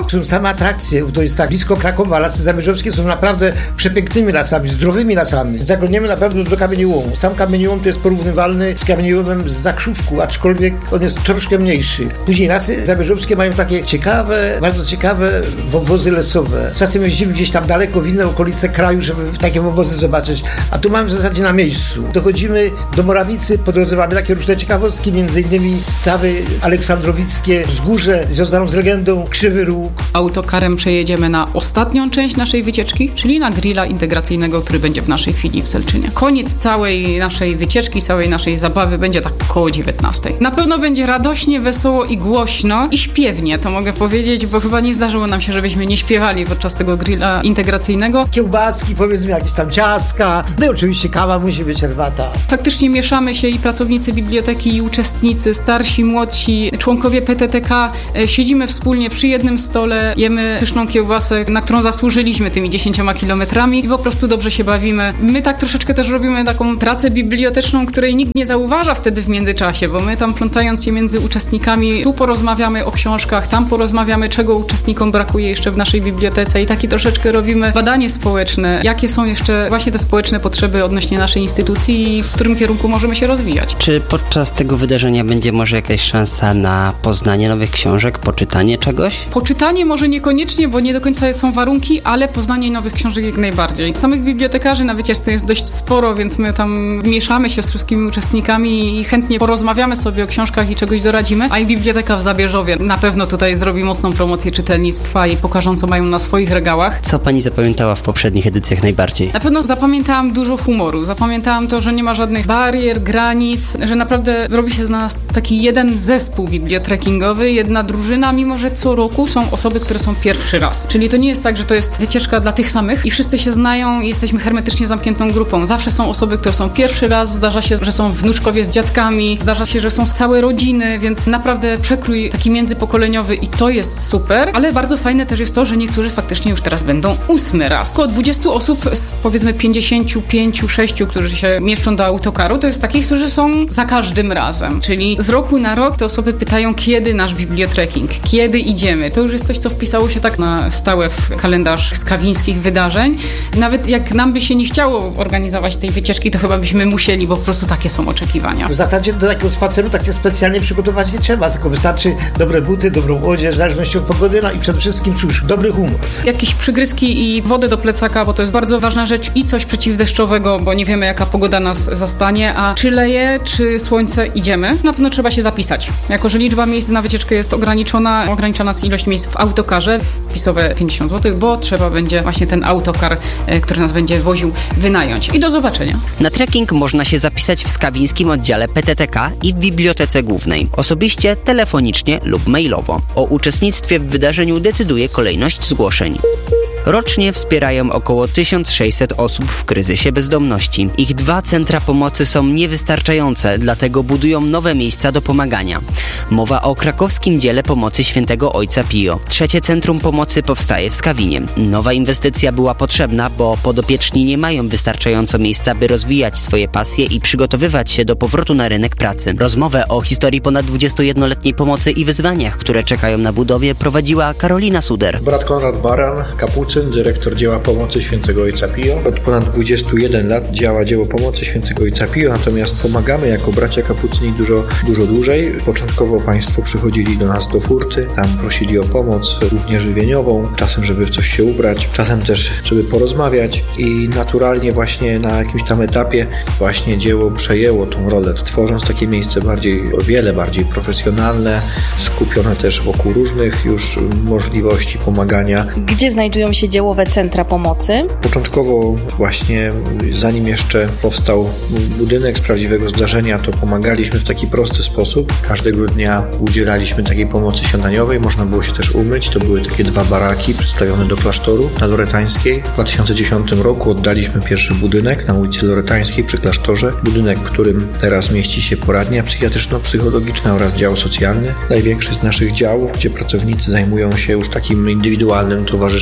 Są same atrakcje, to jest tak blisko Krakowa, lasy zamierzowskie są naprawdę przepięknymi lasami, zdrowymi lasami. Zaglądniemy naprawdę do kamieniołomu. Sam kamieniołom to jest porównywalny z kamieniołomem z Zakrzówku, aczkolwiek on jest troszkę mniejszy. Później lasy zamierzowskie mają takie ciekawe, bardzo ciekawe wąwozy lesowe. Czasem jeździmy gdzieś tam daleko w inne okolice kraju, żeby takie wąwozy zobaczyć, a tu mamy w zasadzie na miejscu. Dochodzimy do Morawicy, po drodze mamy takie różne ciekawostki, między innymi stawy aleksandrowickie, wzgórze związaną z legendą Krzywy Róg. Autokarem przejedziemy na ostatnią część naszej wycieczki, czyli na grilla integracyjnego, który będzie w naszej chwili w Selczynie. Koniec całej naszej wycieczki, całej naszej zabawy będzie tak około dziewiętnastej. Na pewno będzie radośnie, wesoło i głośno i śpiewnie, to mogę powiedzieć, bo chyba nie zdarzyło nam się, żebyśmy nie śpiewali podczas tego grilla integracyjnego. Kiełbaski, powiedzmy jakieś tam ciastka, no i oczywiście kawa, musi być herbata. Faktycznie mieszamy się i pracownicy biblioteki, i uczestnicy, starsi, młodsi, członkowie P T T K. Siedzimy wspólnie przy jednym stole, jemy pyszną kiełbasę, na którą zasłużyliśmy tymi dziesięcioma kilometrami i po prostu dobrze się bawimy. My tak troszeczkę też robimy taką pracę biblioteczną, której nikt nie zauważa wtedy w międzyczasie, bo my tam plątając się między uczestnikami, tu porozmawiamy o książkach, tam porozmawiamy, czego uczestnikom brakuje jeszcze w naszej bibliotece i taki troszeczkę robimy badanie społeczne, jakie są jeszcze właśnie te społeczne potrzeby odnośnie naszej instytucji i w którym kierunku możemy się rozwijać. Czy podczas tego wydarzenia będzie może jakaś szansa na poznanie nowych książek, poczytanie czegoś? Poczytanie może niekoniecznie, bo nie do końca są warunki, ale poznanie nowych książek jak najbardziej. Samych bibliotekarzy na wycieczce jest dość sporo, więc my tam mieszamy się z wszystkimi uczestnikami i chętnie porozmawiamy sobie o książkach i czegoś doradzimy, a i Biblioteka w Zabierzowie na pewno tutaj zrobi mocną promocję czytelnictwa i pokażą, co mają na swoich regałach. Co pani zapamiętała w poprzednich edycjach najbardziej? Na pewno zapamiętałam dużo humoru. Zapamiętałam to, że nie ma żadnych barier, granic, że naprawdę robi się z nas taki jeden zespół bibliotrekingowy, jedna drużyna, mimo że co roku są osoby, które są pierwszy raz. Czyli to nie jest tak, że to jest wycieczka dla tych samych i wszyscy się znają i jesteśmy hermetycznie zamkniętą grupą. Zawsze są osoby, które są pierwszy raz, zdarza się, że są wnuczkowie z dziadkami, zdarza się, że są całe rodziny, więc naprawdę przekrój taki międzypokoleniowy i to jest super, ale bardzo fajne też jest to, że niektórzy faktycznie już teraz będą ósmy raz. Około dwudziestu osób z powiedzmy pięćdziesięciu pięciu, sześciu, którzy się mieszczą do autokaru, to jest takich, którzy są za każdym razem. Czyli z roku na rok te osoby pytają, kiedy nasz bibliotreking, kiedy idziemy. To już jest coś, co wpisało się tak na stałe w kalendarz skawińskich wydarzeń. Nawet jak nam by się nie chciało organizować tej wycieczki, to chyba byśmy musieli, bo po prostu takie są oczekiwania. W zasadzie do takiego spaceru tak się specjalnie przygotować nie trzeba, tylko wystarczy dobre buty, dobrą odzież, w zależności od pogody, no i przede wszystkim, cóż, dobry humor. Jakieś przygryzki i wodę do plecaka, bo to jest bardzo ważna rzecz i coś przeciwdeszczowego, bo nie wiemy, jaka pogoda nas zastanie, a czy leje, czy słońce, idziemy. Na pewno trzeba się zapisać. Jako że liczba miejsc na wycieczkę jest ograniczona, ograniczona jest ilość miejsc w autokarze, wpisowe pięćdziesiąt złotych, bo trzeba będzie właśnie ten autokar, który nas będzie woził, wynająć. I do zobaczenia. Na trekking można się zapisać w skawińskim oddziale P T T K i w Bibliotece Głównej. Osobiście, telefonicznie lub mailowo. O uczestnictwie w wydarzeniu decyduje kolejność zgłoszeń. Rocznie wspierają około tysiąc sześćset osób w kryzysie bezdomności. Ich dwa centra pomocy są niewystarczające, dlatego budują nowe miejsca do pomagania. Mowa o krakowskim dziele pomocy Świętego Ojca Pio. Trzecie centrum pomocy powstaje w Skawinie. Nowa inwestycja była potrzebna, bo podopieczni nie mają wystarczająco miejsca, by rozwijać swoje pasje i przygotowywać się do powrotu na rynek pracy. Rozmowę o historii ponad dwudziestojednoletniej pomocy i wyzwaniach, które czekają na budowie, prowadziła Karolina Suder. Brat Konrad Baran, kapucyn, dyrektor dzieła pomocy Świętego Ojca Pio. Od ponad dwudziestu jeden lat działa dzieło pomocy Świętego Ojca Pio, natomiast pomagamy jako bracia kapucyni dużo, dużo dłużej. Początkowo państwo przychodzili do nas do furty, tam prosili o pomoc, również żywieniową, czasem żeby w coś się ubrać, czasem też żeby porozmawiać i naturalnie właśnie na jakimś tam etapie właśnie dzieło przejęło tą rolę, tworząc takie miejsce bardziej, o wiele bardziej profesjonalne, skupione też wokół różnych już możliwości pomagania. Gdzie znajdują się dziełowe centra pomocy? Początkowo właśnie, zanim jeszcze powstał budynek z prawdziwego zdarzenia, to pomagaliśmy w taki prosty sposób. Każdego dnia udzielaliśmy takiej pomocy śniadaniowej, można było się też umyć. To były takie dwa baraki przedstawione do klasztoru na Loretańskiej. W dwa tysiące dziesiątym roku oddaliśmy pierwszy budynek na ulicy Loretańskiej przy klasztorze. Budynek, w którym teraz mieści się poradnia psychiatryczno-psychologiczna oraz dział socjalny. Największy z naszych działów, gdzie pracownicy zajmują się już takim indywidualnym towarzyszeniem państwa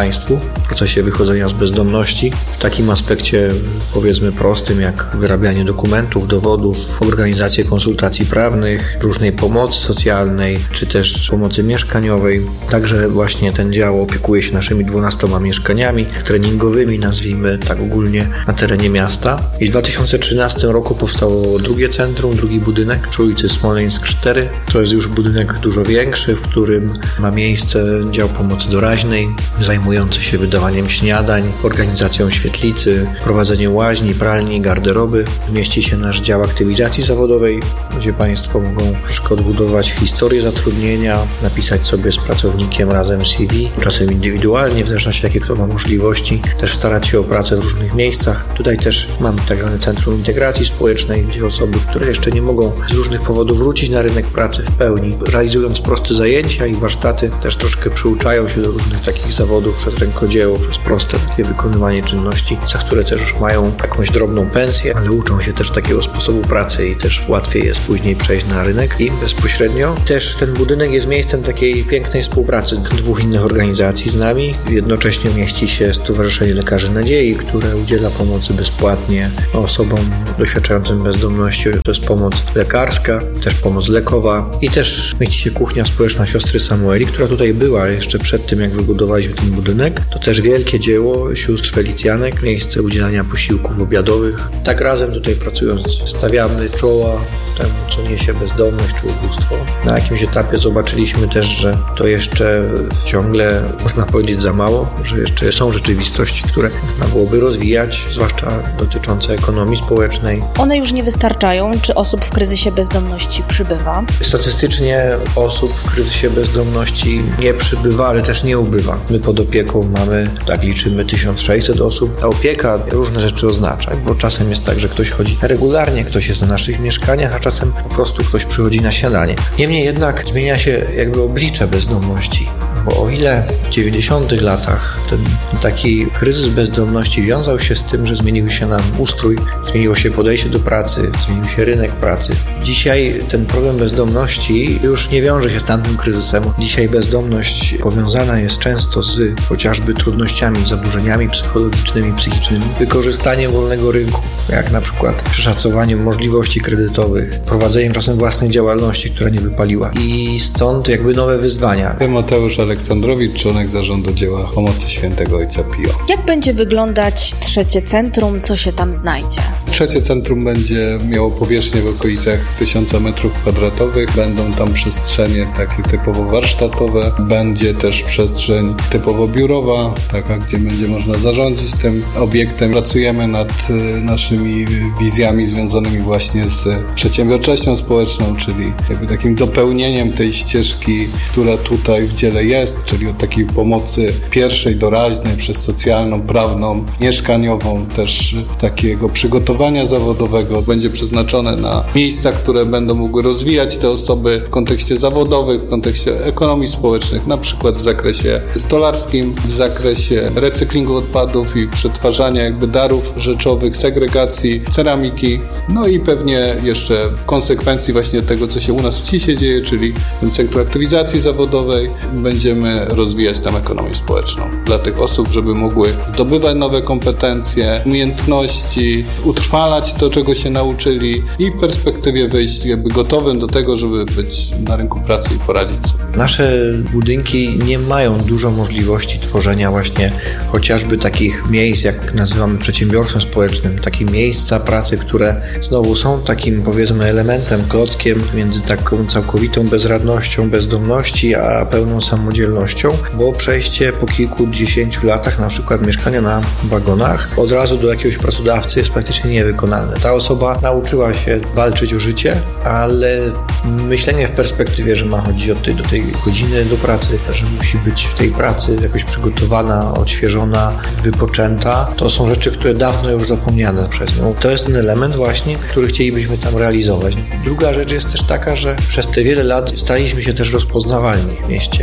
państwu w procesie wychodzenia z bezdomności. W takim aspekcie, powiedzmy, prostym, jak wyrabianie dokumentów, dowodów, organizację konsultacji prawnych, różnej pomocy socjalnej, czy też pomocy mieszkaniowej. Także właśnie ten dział opiekuje się naszymi dwunastoma mieszkaniami treningowymi, nazwijmy tak ogólnie, na terenie miasta. I w dwa tysiące trzynastym roku powstało drugie centrum, drugi budynek przy ulicy Smoleńsk cztery. To jest już budynek dużo większy, w którym ma miejsce dział pomocy doraźnej, zajmujący się wydawaniem śniadań, organizacją świetlicy, prowadzeniem łaźni, pralni, garderoby. Mieści się nasz dział aktywizacji zawodowej, gdzie Państwo mogą troszkę odbudować historię zatrudnienia, napisać sobie z pracownikiem razem C V, czasem indywidualnie, w zależności jakie kto ma możliwości, też starać się o pracę w różnych miejscach. Tutaj też mamy tak zwane Centrum Integracji Społecznej, gdzie osoby, które jeszcze nie mogą z różnych powodów wrócić na rynek pracy w pełni, realizując proste zajęcia i warsztaty, też troszkę przyuczają się do różnych takich zawodów przez rękodzieło, przez proste takie wykonywanie czynności, za które też już mają jakąś drobną pensję, ale uczą się też takiego sposobu pracy i też łatwiej jest później przejść na rynek i bezpośrednio. Też ten budynek jest miejscem takiej pięknej współpracy dwóch innych organizacji z nami. Jednocześnie mieści się Stowarzyszenie Lekarzy Nadziei, które udziela pomocy bezpłatnie osobom doświadczającym bezdomności. To jest pomoc lekarska, też pomoc lekowa i też mieści się kuchnia społeczna siostry Samueli, która tutaj była jeszcze przed tym, jak wybudowaliśmy ten budynek. To też wielkie dzieło sióstr Felicjanek, miejsce udzielania posiłków obiadowych. Tak razem tutaj pracując stawiamy czoła temu, co niesie bezdomność czy ubóstwo. Na jakimś etapie zobaczyliśmy też, że to jeszcze ciągle, można powiedzieć, za mało, że jeszcze są rzeczywistości, które można byłoby rozwijać, zwłaszcza dotyczące ekonomii społecznej. One już nie wystarczają. Czy osób w kryzysie bezdomności przybywa? Statystycznie osób w kryzysie bezdomności nie przybywa, ale też nie ubywa. My pod opieką mamy, tak liczymy, tysiąc sześćset osób. Ta opieka różne rzeczy oznacza, bo czasem jest tak, że ktoś chodzi regularnie, ktoś jest na naszych mieszkaniach, a czasem po prostu ktoś przychodzi na śniadanie. Niemniej jednak zmienia się jakby oblicze bezdomności. Bo o ile w dziewięćdziesiątych latach ten taki kryzys bezdomności wiązał się z tym, że zmienił się nam ustrój, zmieniło się podejście do pracy, zmienił się rynek pracy. Dzisiaj ten problem bezdomności już nie wiąże się z tamtym kryzysem. Dzisiaj bezdomność powiązana jest często z chociażby trudnościami, zaburzeniami psychologicznymi, psychicznymi, wykorzystaniem wolnego rynku, jak na przykład przeszacowaniem możliwości kredytowych, prowadzeniem czasem własnej działalności, która nie wypaliła. I stąd jakby nowe wyzwania. Mateusz Aleksandrowicz, członek zarządu dzieła pomocy Świętego Ojca Pio. Jak będzie wyglądać trzecie centrum? Co się tam znajdzie? Trzecie centrum będzie miało powierzchnię w okolicach tysiąca metrów kwadratowych. Będą tam przestrzenie takie typowo warsztatowe. Będzie też przestrzeń typowo biurowa, taka, gdzie będzie można zarządzić tym obiektem. Pracujemy nad naszymi wizjami związanymi właśnie z przedsiębiorczością społeczną, czyli jakby takim dopełnieniem tej ścieżki, która tutaj w dziele jest, czyli od takiej pomocy pierwszej, doraźnej, przez socjalną, prawną, mieszkaniową, też takiego przygotowania zawodowego. Będzie przeznaczone na miejsca, które będą mogły rozwijać te osoby w kontekście zawodowym, w kontekście ekonomii społecznych, na przykład w zakresie stolarskim, w zakresie recyklingu odpadów i przetwarzania jakby darów rzeczowych, segregacji, ceramiki, no i pewnie jeszcze w konsekwencji właśnie tego, co się u nas w C I S-ie dzieje, czyli w tym Centrum Aktywizacji Zawodowej, będziemy rozwijać tam ekonomię społeczną dla tych osób, żeby mogły zdobywać nowe kompetencje, umiejętności, utrwalać to, czego się nauczyli i w perspektywie wyjść jakby gotowym do tego, żeby być na rynku pracy i poradzić sobie. Nasze budynki nie mają dużo możliwości tworzenia właśnie chociażby takich miejsc, jak nazywamy przedsiębiorstwem społecznym, takie miejsca pracy, które znowu są takim, powiedzmy, elementem, klockiem między taką całkowitą bezradnością, bezdomności, a pełną samodzielnością, bo przejście po kilkudziesięciu latach na przykład mieszkania na wagonach od razu do jakiegoś pracodawcy jest praktycznie niewykonalne. Ta osoba nauczyła się walczyć o życie, ale myślenie w perspektywie, że ma chodzić od tej do tej godziny do pracy, że musi być w tej pracy jakoś przygotowana, odświeżona, wypoczęta, to są rzeczy, które dawno już zapomniane przez nią. To jest ten element właśnie, który chcielibyśmy tam realizować. Druga rzecz jest też taka, że przez te wiele lat staliśmy się też rozpoznawalni w mieście. Bardzo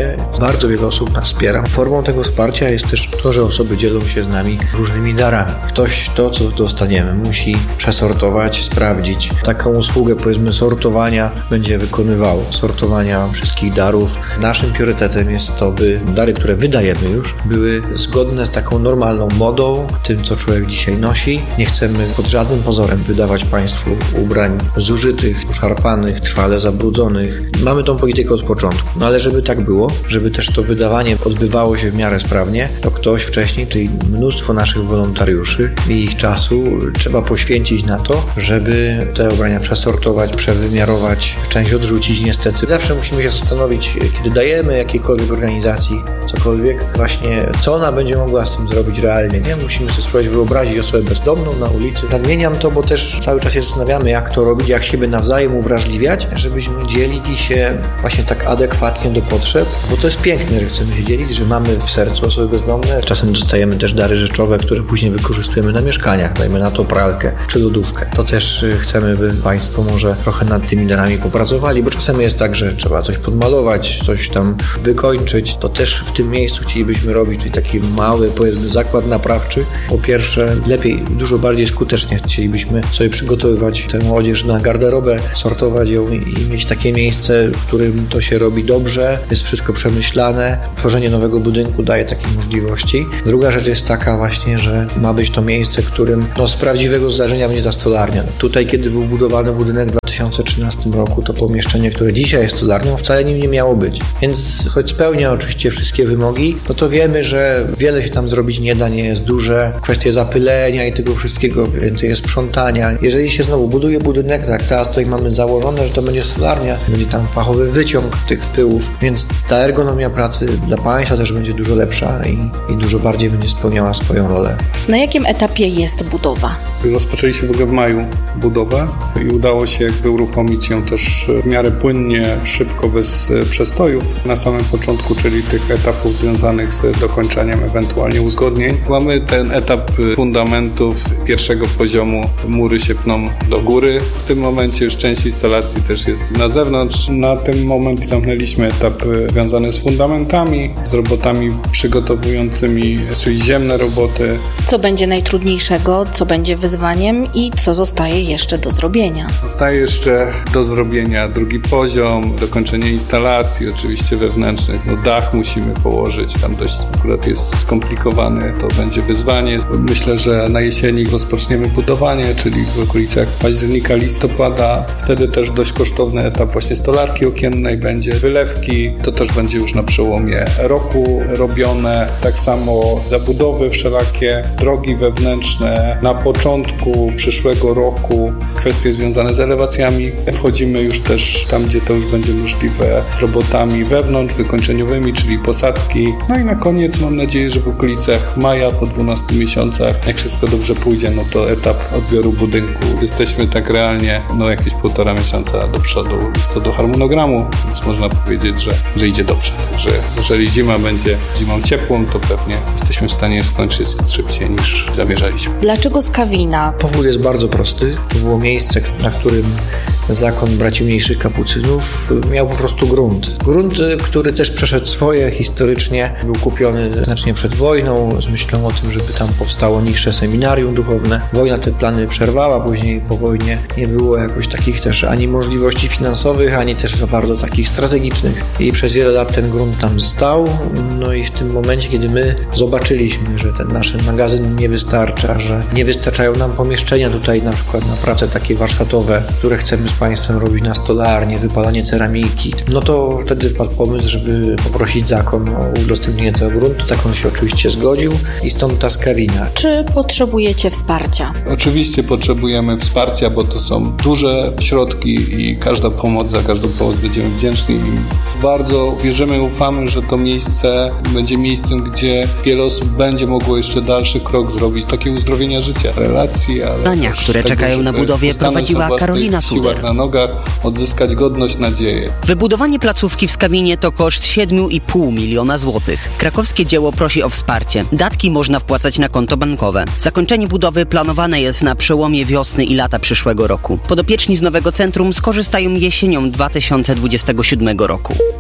bardzo wiele osób nas wspiera. Formą tego wsparcia jest też to, że osoby dzielą się z nami różnymi darami. Ktoś to, co dostaniemy, musi przesortować, sprawdzić. Taką usługę, powiedzmy, sortowania będzie wykonywało. Sortowania wszystkich darów. Naszym priorytetem jest to, by dary, które wydajemy już, były zgodne z taką normalną modą, tym, co człowiek dzisiaj nosi. Nie chcemy pod żadnym pozorem wydawać Państwu ubrań zużytych, uszarpanych, trwale zabrudzonych. Mamy tą politykę od początku. No ale żeby tak było, żeby też to wydawanie odbywało się w miarę sprawnie, to ktoś wcześniej, czyli mnóstwo naszych wolontariuszy i ich czasu trzeba poświęcić na to, żeby te ubrania przesortować, przewymiarować, część odrzucić niestety. Zawsze musimy się zastanowić, kiedy dajemy jakiejkolwiek organizacji cokolwiek, właśnie co ona będzie mogła z tym zrobić realnie, nie? Musimy sobie spróbować wyobrazić osobę bezdomną na ulicy. Nadmieniam to, bo też cały czas się zastanawiamy, jak to robić, jak siebie nawzajem uwrażliwiać, żebyśmy dzielili się właśnie tak adekwatnie do potrzeb, bo to jest piękne, że chcemy się dzielić, że mamy w sercu osoby bezdomne. Czasem dostajemy też dary rzeczowe, które później wykorzystujemy na mieszkaniach, dajmy na to pralkę czy lodówkę. To też chcemy, by Państwo może trochę nad tymi darami popracowali, bo czasem jest tak, że trzeba coś podmalować, coś tam wykończyć. To też w tym miejscu chcielibyśmy robić, czyli taki mały, powiedzmy, zakład naprawczy. Po pierwsze, lepiej, dużo bardziej skutecznie chcielibyśmy sobie przygotowywać tę odzież na garderobę, sortować ją i mieć takie miejsce, w którym to się robi dobrze, jest wszystko przemyślane. Tworzenie nowego budynku daje takie możliwości. Druga rzecz jest taka właśnie, że ma być to miejsce, w którym no, z prawdziwego zdarzenia będzie ta stolarnia. Tutaj, kiedy był budowany budynek w dwa tysiące trzynastym roku, to pomieszczenie, które dzisiaj jest stolarnią, wcale nim nie miało być. Więc choć spełnia oczywiście wszystkie wymogi, no to wiemy, że wiele się tam zrobić nie da, nie jest duże. Kwestie zapylenia i tego wszystkiego, więcej jest sprzątania. Jeżeli się znowu buduje budynek, tak teraz tutaj mamy założone, że to będzie stolarnia, będzie tam fachowy wyciąg tych pyłów, więc ta ergonomia pracy dla Państwa też będzie dużo lepsza i, i dużo bardziej będzie spełniała swoją rolę. Na jakim etapie jest budowa? Rozpoczęliśmy w ogóle w maju budowę i udało się jakby uruchomić ją też w miarę płynnie, szybko, bez przestojów na samym początku, czyli tych etapów związanych z dokończeniem ewentualnie uzgodnień. Mamy ten etap fundamentów pierwszego poziomu, mury się pną do góry. W tym momencie już część instalacji też jest na zewnątrz. Na ten moment zamknęliśmy etap związany z fundamentami, z robotami przygotowującymi, czyli ziemne roboty. Co będzie najtrudniejszego, co będzie wyzwaniem i co zostaje jeszcze do zrobienia? Zostaje jeszcze do zrobienia drugi poziom, dokończenie instalacji oczywiście wewnętrznych. No dach musimy położyć, tam dość akurat jest skomplikowany, to będzie wyzwanie. Myślę, że na jesieni rozpoczniemy budowanie, czyli w okolicach października, listopada. Wtedy też dość kosztowny etap właśnie stolarki okiennej będzie, wylewki, to też będzie już na przełomie roku robione. Tak samo zabudowy wszelakie, drogi wewnętrzne. Na początku przyszłego roku kwestie związane z elewacjami. Wchodzimy już też tam, gdzie to już będzie możliwe, z robotami wewnątrz, wykończeniowymi, czyli posadzki. No i na koniec mam nadzieję, że w okolicach maja, po dwunastu miesiącach, jak wszystko dobrze pójdzie, no to etap odbioru budynku. Jesteśmy tak realnie no jakieś półtora miesiąca do przodu co do harmonogramu, więc można powiedzieć, że, że idzie dobrze. Że jeżeli zima będzie zimą ciepłą, to pewnie jesteśmy w stanie skończyć szybciej niż zamierzaliśmy. Dlaczego Skawina? Powód jest bardzo prosty. To było miejsce, na którym zakon Braci Mniejszych Kapucynów miał po prostu grunt. Grunt, który też przeszedł swoje historycznie. Był kupiony znacznie przed wojną z myślą o tym, żeby tam powstało niższe seminarium duchowne. Wojna te plany przerwała, później po wojnie nie było jakoś takich też ani możliwości finansowych, ani też za bardzo takich strategicznych. I przez wiele lat ten grunt tam stał. No i w tym momencie, kiedy my zobaczyliśmy, że ten nasz magazyn nie wystarcza, że nie wystarczają nam pomieszczenia tutaj na przykład na prace takie warsztatowe, które chcemy z Państwem robić na stolarnię, wypalanie ceramiki, no to wtedy wpadł pomysł, żeby poprosić zakon o udostępnienie tego gruntu. Zakon się oczywiście zgodził i stąd ta Skawina. Czy potrzebujecie wsparcia? Oczywiście potrzebujemy wsparcia, bo to są duże środki i każda pomoc, za każdą pomoc będziemy wdzięczni. I bardzo wierzymy, ufamy, że to miejsce będzie miejscem, gdzie wiele osób będzie mogło jeszcze dalszy krok zrobić, takie uzdrowienia życia, relacji, ale Dania, które tego, czekają na budowie, prowadziła Karolina Suder. Na nogach, odzyskać godność, nadzieję. Wybudowanie placówki w Skawinie to koszt siedem i pół miliona złotych. Krakowskie dzieło prosi o wsparcie. Datki można wpłacać na konto bankowe. Zakończenie budowy planowane jest na przełomie wiosny i lata przyszłego roku. Podopieczni z nowego centrum skorzystają jesienią dwa tysiące dwudziestego siódmego roku.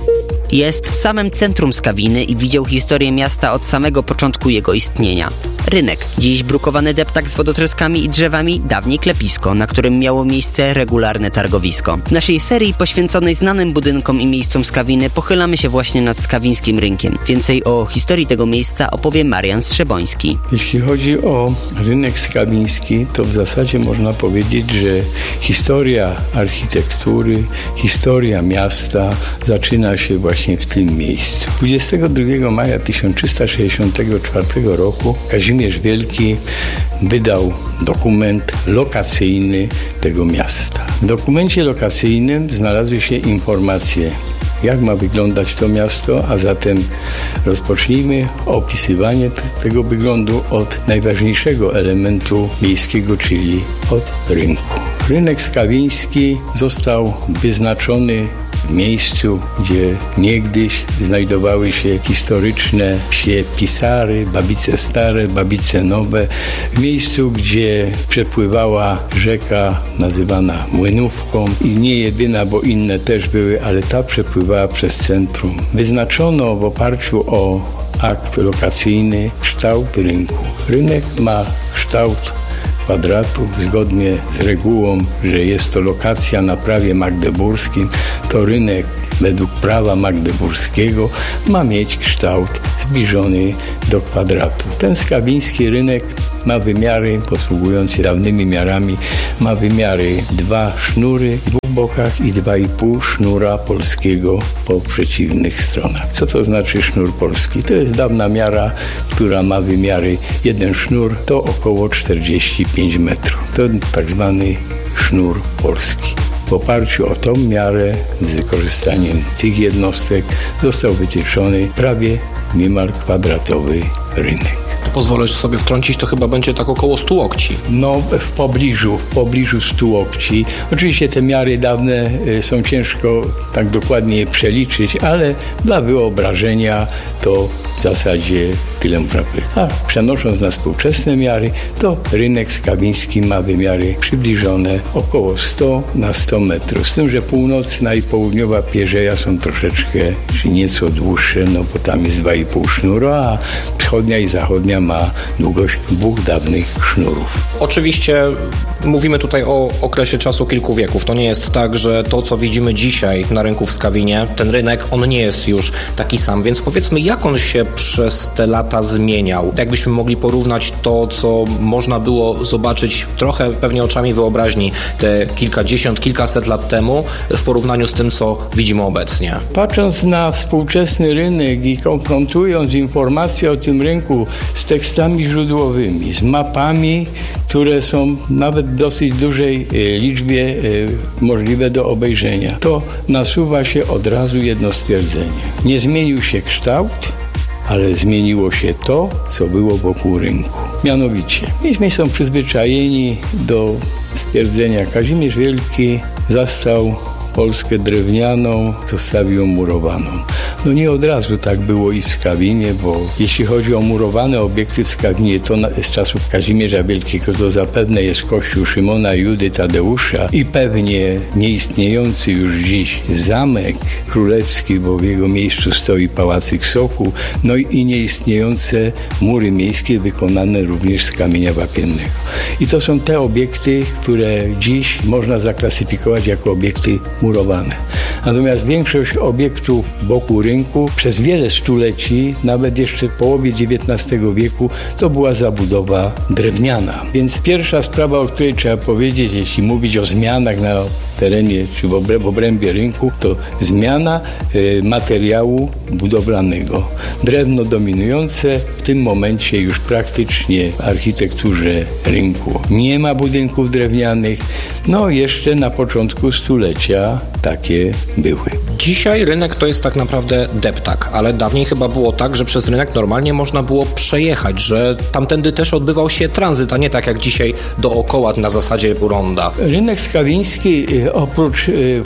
Jest w samym centrum Skawiny i widział historię miasta od samego początku jego istnienia. Rynek, dziś brukowany deptak z wodotroskami i drzewami, dawniej klepisko, na którym miało miejsce regularne targowisko. W naszej serii poświęconej znanym budynkom i miejscom Skawiny pochylamy się właśnie nad Skawińskim Rynkiem. Więcej o historii tego miejsca opowie Marian Strzeboński. Jeśli chodzi o rynek skawiński, to w zasadzie można powiedzieć, że historia architektury, historia miasta zaczyna się właśnie w tym miejscu. dwudziestego drugiego maja tysiąc trzysta sześćdziesiątego czwartego roku Kazimierz Wielki wydał dokument lokacyjny tego miasta. W dokumencie lokacyjnym znalazły się informacje, jak ma wyglądać to miasto, a zatem rozpocznijmy opisywanie t- tego wyglądu od najważniejszego elementu miejskiego, czyli od rynku. Rynek skawiński został wyznaczony w miejscu, gdzie niegdyś znajdowały się historyczne wsie Pisary, Babice Stare, Babice Nowe, w miejscu, gdzie przepływała rzeka nazywana Młynówką i nie jedyna, bo inne też były, ale ta przepływała przez centrum. Wyznaczono w oparciu o akt lokacyjny kształt rynku. Rynek ma kształt kwadratu, zgodnie z regułą, że jest to lokacja na prawie magdeburskim, to rynek według prawa magdeburskiego ma mieć kształt zbliżony do kwadratu. Ten skawiński rynek ma wymiary, posługując się dawnymi miarami, ma wymiary dwa sznury w dwóch bokach i dwa i pół sznura polskiego po przeciwnych stronach. Co to znaczy sznur polski? To jest dawna miara, która ma wymiary, jeden sznur to około czterdzieści pięć metrów. To tak zwany sznur polski. W oparciu o tą miarę, z wykorzystaniem tych jednostek, został wytyczony prawie niemal kwadratowy rynek. Pozwolę sobie wtrącić, to chyba będzie tak około stu łokci. No, w pobliżu, w pobliżu stu łokci. Oczywiście te miary dawne są ciężko tak dokładnie je przeliczyć, ale dla wyobrażenia to w zasadzie tyle można powiedzieć. A przenosząc na współczesne miary, to rynek skawiński ma wymiary przybliżone około sto na sto metrów. Z tym, że północna i południowa pierzeja są troszeczkę, czy nieco dłuższe, no bo tam jest dwa i pół sznura, a wschodnia i zachodnia ma długość dwóch dawnych sznurów. Oczywiście mówimy tutaj o okresie czasu kilku wieków. To nie jest tak, że to, co widzimy dzisiaj na rynku w Skawinie, ten rynek, on nie jest już taki sam. Więc powiedzmy, jak on się przez te lata zmieniał? Jakbyśmy mogli porównać to, co można było zobaczyć trochę pewnie oczami wyobraźni te kilkadziesiąt, kilkaset lat temu w porównaniu z tym, co widzimy obecnie. Patrząc na współczesny rynek i konfrontując informacje o tym rynku z tekstami źródłowymi, z mapami, które są nawet w dosyć dużej liczbie możliwe do obejrzenia, to nasuwa się od razu jedno stwierdzenie. Nie zmienił się kształt, ale zmieniło się to, co było wokół rynku. Mianowicie, myśmy są przyzwyczajeni do stwierdzenia, Kazimierz Wielki zastał Polskę drewnianą, zostawił ją murowaną. No nie od razu tak było i w Skawinie, bo jeśli chodzi o murowane obiekty w Skawinie, to na, z czasów Kazimierza Wielkiego to zapewne jest kościół Szymona, Judy, Tadeusza i pewnie nieistniejący już dziś zamek królewski, bo w jego miejscu stoi pałacyk Sokół, no i nieistniejące mury miejskie wykonane również z kamienia wapiennego. I to są te obiekty, które dziś można zaklasyfikować jako obiekty murowane. Natomiast większość obiektów wokół rynku przez wiele stuleci, nawet jeszcze w połowie dziewiętnastego wieku, to była zabudowa drewniana. Więc pierwsza sprawa, o której trzeba powiedzieć, jeśli mówić o zmianach na terenie czy w obrębie rynku, to zmiana y, materiału budowlanego. Drewno dominujące w tym momencie już praktycznie w architekturze rynku. Nie ma budynków drewnianych. No jeszcze na początku stulecia takie były. Dzisiaj rynek to jest tak naprawdę deptak, ale dawniej chyba było tak, że przez rynek normalnie można było przejechać, że tamtędy też odbywał się tranzyt, a nie tak jak dzisiaj dookoła na zasadzie ronda. Rynek skawiński oprócz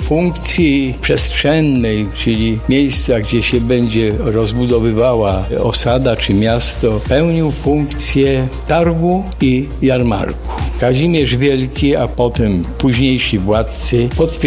funkcji przestrzennej, czyli miejsca, gdzie się będzie rozbudowywała osada czy miasto, pełnił funkcję targu i jarmarku. Kazimierz Wielki, a potem późniejsi władcy potwierdzili,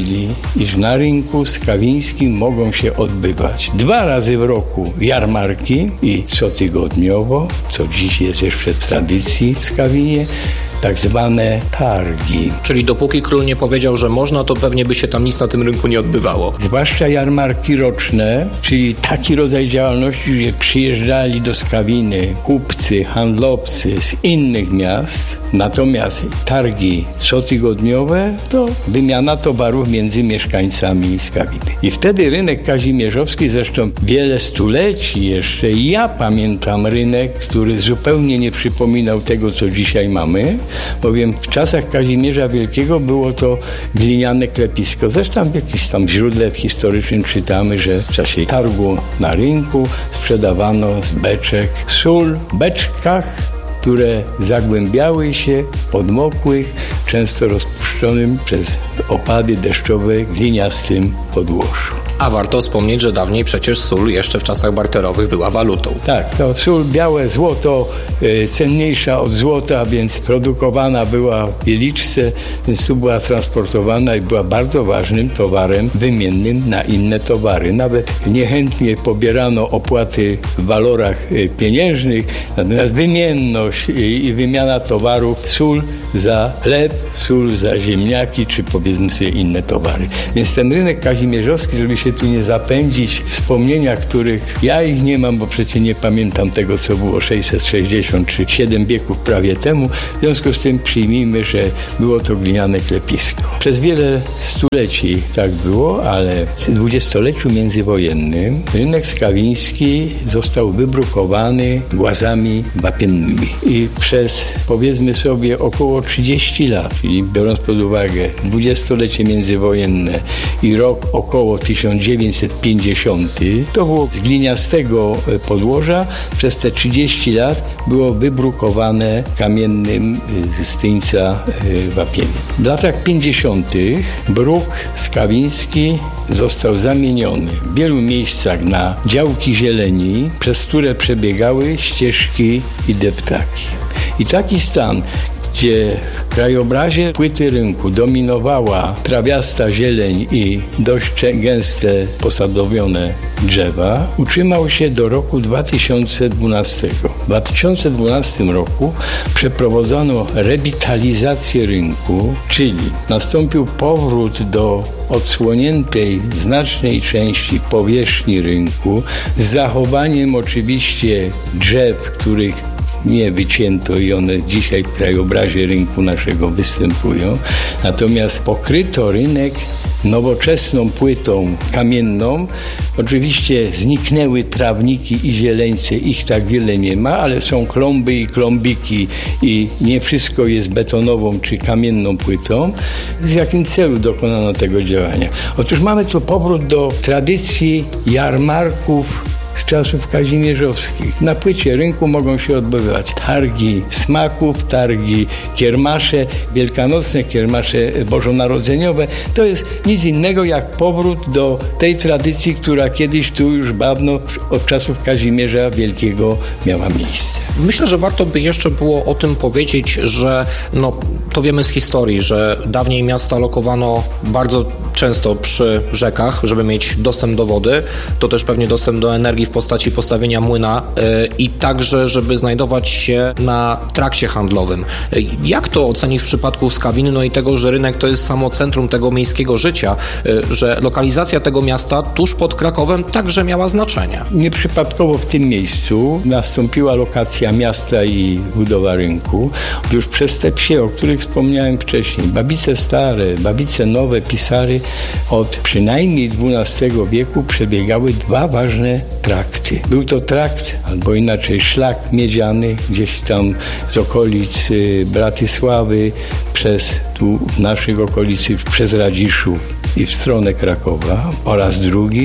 mówili, iż na rynku skawińskim mogą się odbywać dwa razy w roku jarmarki i cotygodniowo, co dziś jest jeszcze w tradycji w Skawinie, tak zwane targi. Czyli dopóki król nie powiedział, że można, to pewnie by się tam nic na tym rynku nie odbywało. Zwłaszcza jarmarki roczne, czyli taki rodzaj działalności, że przyjeżdżali do Skawiny kupcy, handlowcy z innych miast. Natomiast targi cotygodniowe to wymiana towarów między mieszkańcami Skawiny. I wtedy rynek kazimierzowski, zresztą wiele stuleci jeszcze, ja pamiętam rynek, który zupełnie nie przypominał tego, co dzisiaj mamy, bowiem w czasach Kazimierza Wielkiego było to gliniane klepisko. Zresztą w jakimś tam źródle historycznym czytamy, że w czasie targu na rynku sprzedawano z beczek sól w beczkach, które zagłębiały się w podmokłych, często rozpuszczonym przez opady deszczowe gliniastym podłożu. A warto wspomnieć, że dawniej przecież sól jeszcze w czasach barterowych była walutą. Tak, to sól, białe złoto, e, cenniejsza od złota, więc produkowana była w Wieliczce, więc tu była transportowana i była bardzo ważnym towarem wymiennym na inne towary. Nawet niechętnie pobierano opłaty w walorach e, pieniężnych, natomiast wymienność i, i wymiana towarów, sól za chleb, sól za ziemniaki, czy powiedzmy sobie inne towary. Więc ten rynek kazimierzowski, żeby się tu nie zapędzić w wspomnieniach, których ja ich nie mam, bo przecież nie pamiętam tego, co było sześćset sześćdziesiąt czy siedem wieków prawie temu. W związku z tym przyjmijmy, że było to gliniane klepisko. Przez wiele stuleci tak było, ale w dwudziestoleciu międzywojennym rynek skawiński został wybrukowany głazami wapiennymi. I przez, powiedzmy sobie, około trzydzieści lat, czyli biorąc pod uwagę dwudziestolecie międzywojenne i rok około tysiąc dziewięćset pięćdziesiąty, to było z gliniastego podłoża, przez te trzydzieści lat było wybrukowane kamiennym z tyńca wapieniem. W latach pięćdziesiątych bruk skawiński został zamieniony w wielu miejscach na działki zieleni, przez które przebiegały ścieżki i deptaki. I taki stan, gdzie w krajobrazie płyty rynku dominowała trawiasta zieleń i dość gęste posadowione drzewa, utrzymał się do roku dwa tysiące dwunastego. W dwa tysiące dwunastym roku przeprowadzono rewitalizację rynku, czyli nastąpił powrót do odsłoniętej w znacznej części powierzchni rynku z zachowaniem oczywiście drzew, których nie wycięto i one dzisiaj w krajobrazie rynku naszego występują. Natomiast pokryto rynek nowoczesną płytą kamienną. Oczywiście zniknęły trawniki i zieleńce, ich tak wiele nie ma, ale są klomby i klombiki i nie wszystko jest betonową czy kamienną płytą. Z jakim celu dokonano tego działania? Otóż mamy tu powrót do tradycji jarmarków z czasów kazimierzowskich. Na płycie rynku mogą się odbywać targi smaków, targi kiermasze, wielkanocne kiermasze bożonarodzeniowe. To jest nic innego jak powrót do tej tradycji, która kiedyś tu już dawno od czasów Kazimierza Wielkiego miała miejsce. Myślę, że warto by jeszcze było o tym powiedzieć, że no, to wiemy z historii, że dawniej miasta lokowano bardzo często przy rzekach, żeby mieć dostęp do wody, to też pewnie dostęp do energii w postaci postawienia młyna yy, i także, żeby znajdować się na trakcie handlowym. Yy, jak to ocenić w przypadku Skawiny, no i tego, że rynek to jest samo centrum tego miejskiego życia, yy, że lokalizacja tego miasta tuż pod Krakowem także miała znaczenie? Nieprzypadkowo w tym miejscu nastąpiła lokacja miasta i budowa rynku. Już przez te wsie, o których wspomniałem wcześniej, Babice Stare, Babice Nowe, Pisary, od przynajmniej dwunastego wieku przebiegały dwa ważne trakty. Był to trakt, albo inaczej szlak miedziany, gdzieś tam z okolic Bratysławy, przez tu w naszych okolicy, przez Radziszów i w stronę Krakowa, oraz drugi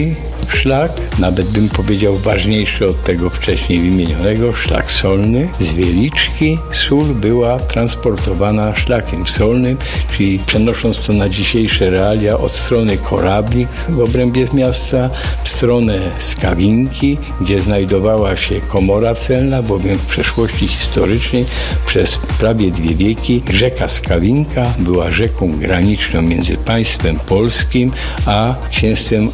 szlak, nawet bym powiedział ważniejszy od tego wcześniej wymienionego, szlak solny. Z Wieliczki sól była transportowana szlakiem solnym, czyli przenosząc to na dzisiejsze realia od strony Korablik w obrębie miasta w stronę Skawinki, gdzie znajdowała się komora celna, bowiem w przeszłości historycznej przez prawie dwie wieki rzeka Skawinka była rzeką graniczną między państwem polskim a księstwem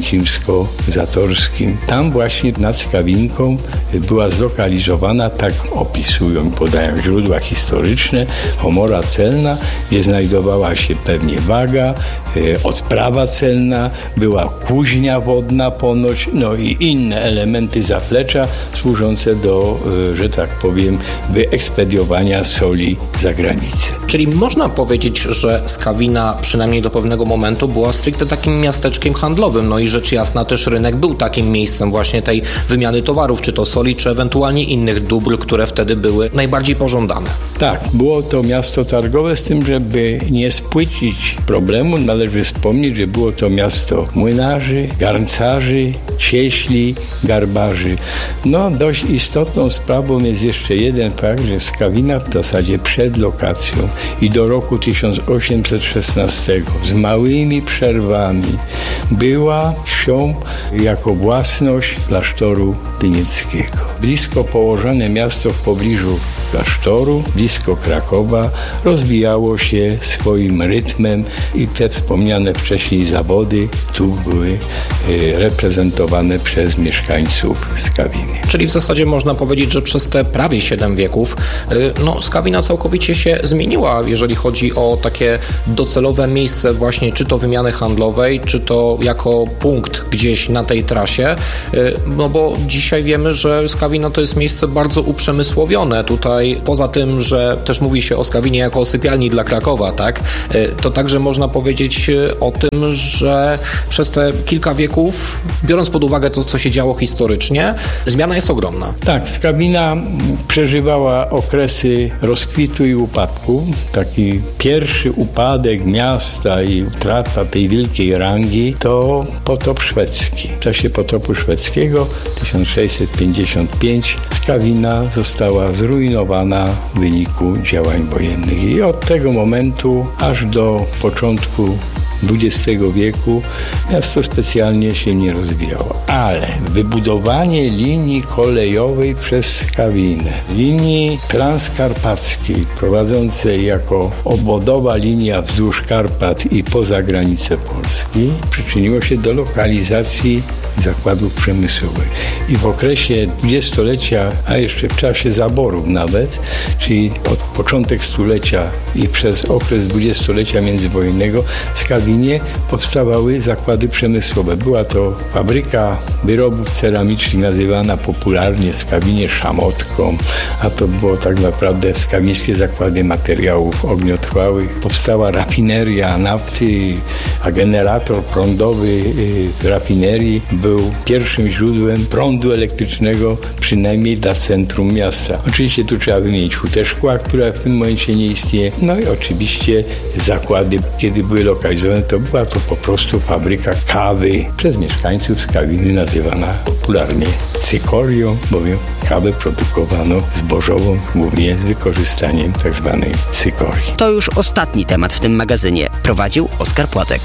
oświęcimsko-zatorskim. Tam właśnie nad Skawinką była zlokalizowana, tak opisują i podają źródła historyczne, komora celna, gdzie znajdowała się pewnie waga, odprawa celna, była kuźnia wodna ponoć, no i inne elementy zaplecza służące do, że tak powiem, wyekspediowania soli za granicę. Czyli można powiedzieć, że Skawina przynajmniej do pewnego momentu była stricte takim miasteczkiem handlowym, no i rzecz jasna też rynek był takim miejscem właśnie tej wymiany towarów, czy to soli, czy ewentualnie innych dóbr, które wtedy były najbardziej pożądane. Tak, było to miasto targowe, z tym, żeby nie spłycić problemu, należy wspomnieć, że było to miasto młynarzy, garncarzy, cieśli, garbarzy. No, dość istotną sprawą jest jeszcze jeden fakt, że Skawina w zasadzie przed lokacją i do roku tysiąc osiemset szesnastego z małymi przerwami była wsią jako własność klasztoru tynieckiego. Blisko położone miasto w pobliżu klasztoru, blisko Krakowa, rozwijało się swoim rytmem i te wspomniane wcześniej zawody tu były y, reprezentowane przez mieszkańców Skawiny. Czyli w zasadzie można powiedzieć, że przez te prawie siedem wieków y, no, Skawina całkowicie się zmieniła, jeżeli chodzi o takie docelowe miejsce właśnie czy to wymiany handlowej, czy to jako punkt gdzieś na tej trasie, y, no bo dzisiaj wiemy, że Skawina to jest miejsce bardzo uprzemysłowione. Tutaj poza tym, że też mówi się o Skawinie jako o sypialni dla Krakowa, tak, to także można powiedzieć o tym, że przez te kilka wieków, biorąc pod uwagę to, co się działo historycznie, zmiana jest ogromna. Tak, Skawina przeżywała okresy rozkwitu i upadku. Taki pierwszy upadek miasta i utrata tej wielkiej rangi to potop szwedzki. W czasie potopu szwedzkiego tysiąc sześćset pięćdziesiąt piąty Skawina została zrujnowana w wyniku działań wojennych i od tego momentu aż do początku dwudziestego wieku miasto specjalnie się nie rozwijało. Ale wybudowanie linii kolejowej przez Skawinę, linii transkarpackiej prowadzącej jako obwodowa linia wzdłuż Karpat i poza granicę Polski przyczyniło się do lokalizacji zakładów przemysłowych. I w okresie dwudziestolecia, a jeszcze w czasie zaborów nawet, czyli od początek stulecia i przez okres dwudziestolecia międzywojennego w Skawinie powstawały zakłady przemysłowe. Była to fabryka wyrobów ceramicznych nazywana popularnie w Skawinie szamotką, a to było tak naprawdę skawińskie zakłady materiałów ogniotrwałych. Powstała rafineria nafty, a generator prądowy w rafinerii był pierwszym źródłem prądu elektrycznego, przynajmniej dla centrum miasta. Oczywiście tu trzeba wymienić hutę szkła, która w tym momencie nie istnieje. No i oczywiście zakłady, kiedy były lokalizowane, to była to po prostu fabryka kawy, przez mieszkańców Skawiny nazywana popularnie cykorią, bowiem kawę produkowano zbożową, głównie z wykorzystaniem tak zwanej cykorii. To już ostatni temat w tym magazynie. Prowadził Oskar Płatek.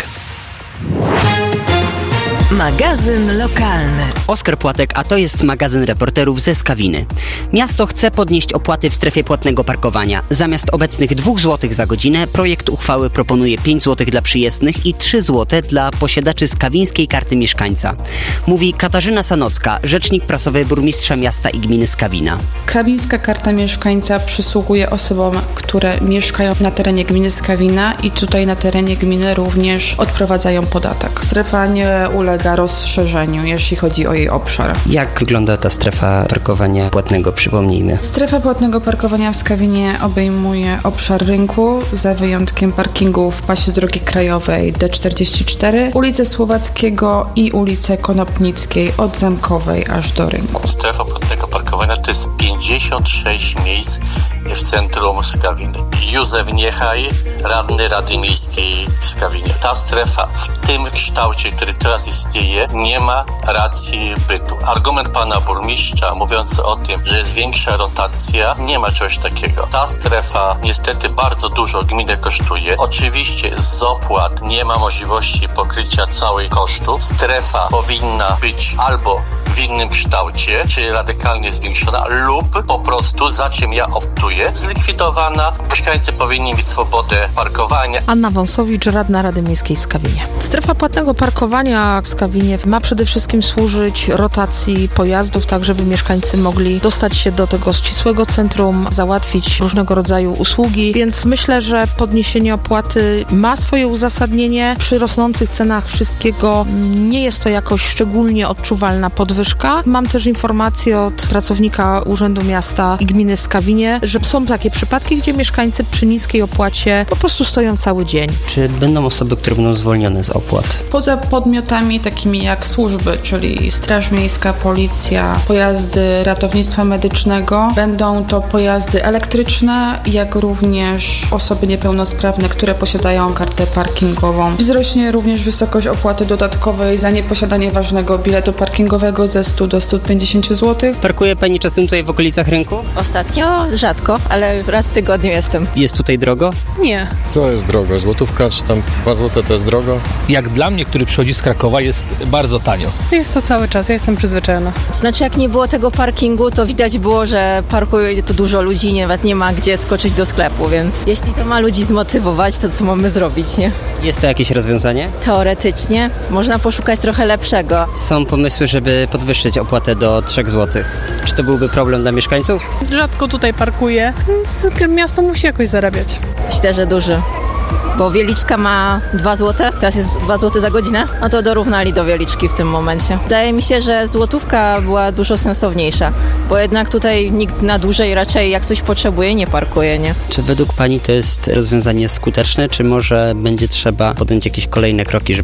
Magazyn lokalny. Oskar Płatek, a to jest magazyn reporterów ze Skawiny. Miasto chce podnieść opłaty w strefie płatnego parkowania. Zamiast obecnych dwóch złotych za godzinę projekt uchwały proponuje pięć złotych dla przyjezdnych i trzy złote dla posiadaczy skawińskiej karty mieszkańca. Mówi Katarzyna Sanocka, rzecznik prasowy burmistrza miasta i gminy Skawina. Skawińska karta mieszkańca przysługuje osobom, które mieszkają na terenie gminy Skawina i tutaj na terenie gminy również odprowadzają podatek. Strefa nie ulega rozszerzeniu, jeśli chodzi o jej obszar. Jak wygląda ta strefa parkowania płatnego, przypomnijmy? Strefa płatnego parkowania w Skawinie obejmuje obszar rynku, za wyjątkiem parkingu w pasie drogi krajowej D czterdzieści cztery, ulicę Słowackiego i ulicę Konopnickiej od Zamkowej aż do rynku. Strefa płatnego parkowania to jest pięćdziesiąt sześć miejsc w centrum Skawiny. Józef Niechaj, radny Rady Miejskiej w Skawinie. Ta strefa w tym kształcie, który teraz istnieje, nie ma racji bytu. Argument pana burmistrza mówiący o tym, że jest większa rotacja, nie ma czegoś takiego. Ta strefa niestety bardzo dużo gminę kosztuje. Oczywiście z opłat nie ma możliwości pokrycia całej kosztów. Strefa powinna być albo w innym kształcie, czyli radykalnie zwiększona, lub po prostu, za czym ja optuję, zlikwidowana. Mieszkańcy powinni mieć swobodę parkowania. Anna Wąsowicz, radna Rady Miejskiej w Skawinie. Strefa płatnego parkowania w Skawinie ma przede wszystkim służyć rotacji pojazdów, tak żeby mieszkańcy mogli dostać się do tego ścisłego centrum, załatwić różnego rodzaju usługi, więc myślę, że podniesienie opłaty ma swoje uzasadnienie. Przy rosnących cenach wszystkiego nie jest to jakoś szczególnie odczuwalna podwyżka. Mam też informację od pracownika Urzędu Miasta i Gminy w Skawinie, że są takie przypadki, gdzie mieszkańcy przy niskiej opłacie po prostu stoją cały dzień. Czy będą osoby, które będą zwolnione z opłat? Poza podmiotami takimi jak służby, czyli Straż Miejska, Policja, pojazdy ratownictwa medycznego, będą to pojazdy elektryczne, jak również osoby niepełnosprawne, które posiadają kartę parkingową. Wzrośnie również wysokość opłaty dodatkowej za nieposiadanie ważnego biletu parkingowego ze stu do stu pięćdziesięciu złotych. Parkuje pani czasem tutaj w okolicach rynku? Ostatnio rzadko, ale raz w tygodniu jestem. Jest tutaj drogo? Nie. Co jest drogo? Złotówka czy tam dwa złote to jest drogo? Jak dla mnie, który przychodzi z Krakowa, jest bardzo tanio. Jest to cały czas, ja jestem przyzwyczajona. Znaczy, jak nie było tego parkingu, to widać było, że parkuje tu dużo ludzi, nawet nie ma gdzie skoczyć do sklepu, więc jeśli to ma ludzi zmotywować, to co mamy zrobić, nie? Jest to jakieś rozwiązanie? Teoretycznie. Można poszukać trochę lepszego. Są pomysły, żeby podwyższyć opłatę do trzech złotych. Czy to byłby problem dla mieszkańców? Rzadko tutaj parkuję, więc miasto musi jakoś zarabiać. Myślę, że duży. Bo Wieliczka ma dwa złote, teraz jest dwa złote za godzinę, no to dorównali do Wieliczki w tym momencie. Wydaje mi się, że złotówka była dużo sensowniejsza, bo jednak tutaj nikt na dłużej raczej jak coś potrzebuje, nie parkuje, nie? Czy według pani to jest rozwiązanie skuteczne, czy może będzie trzeba podjąć jakieś kolejne kroki, żeby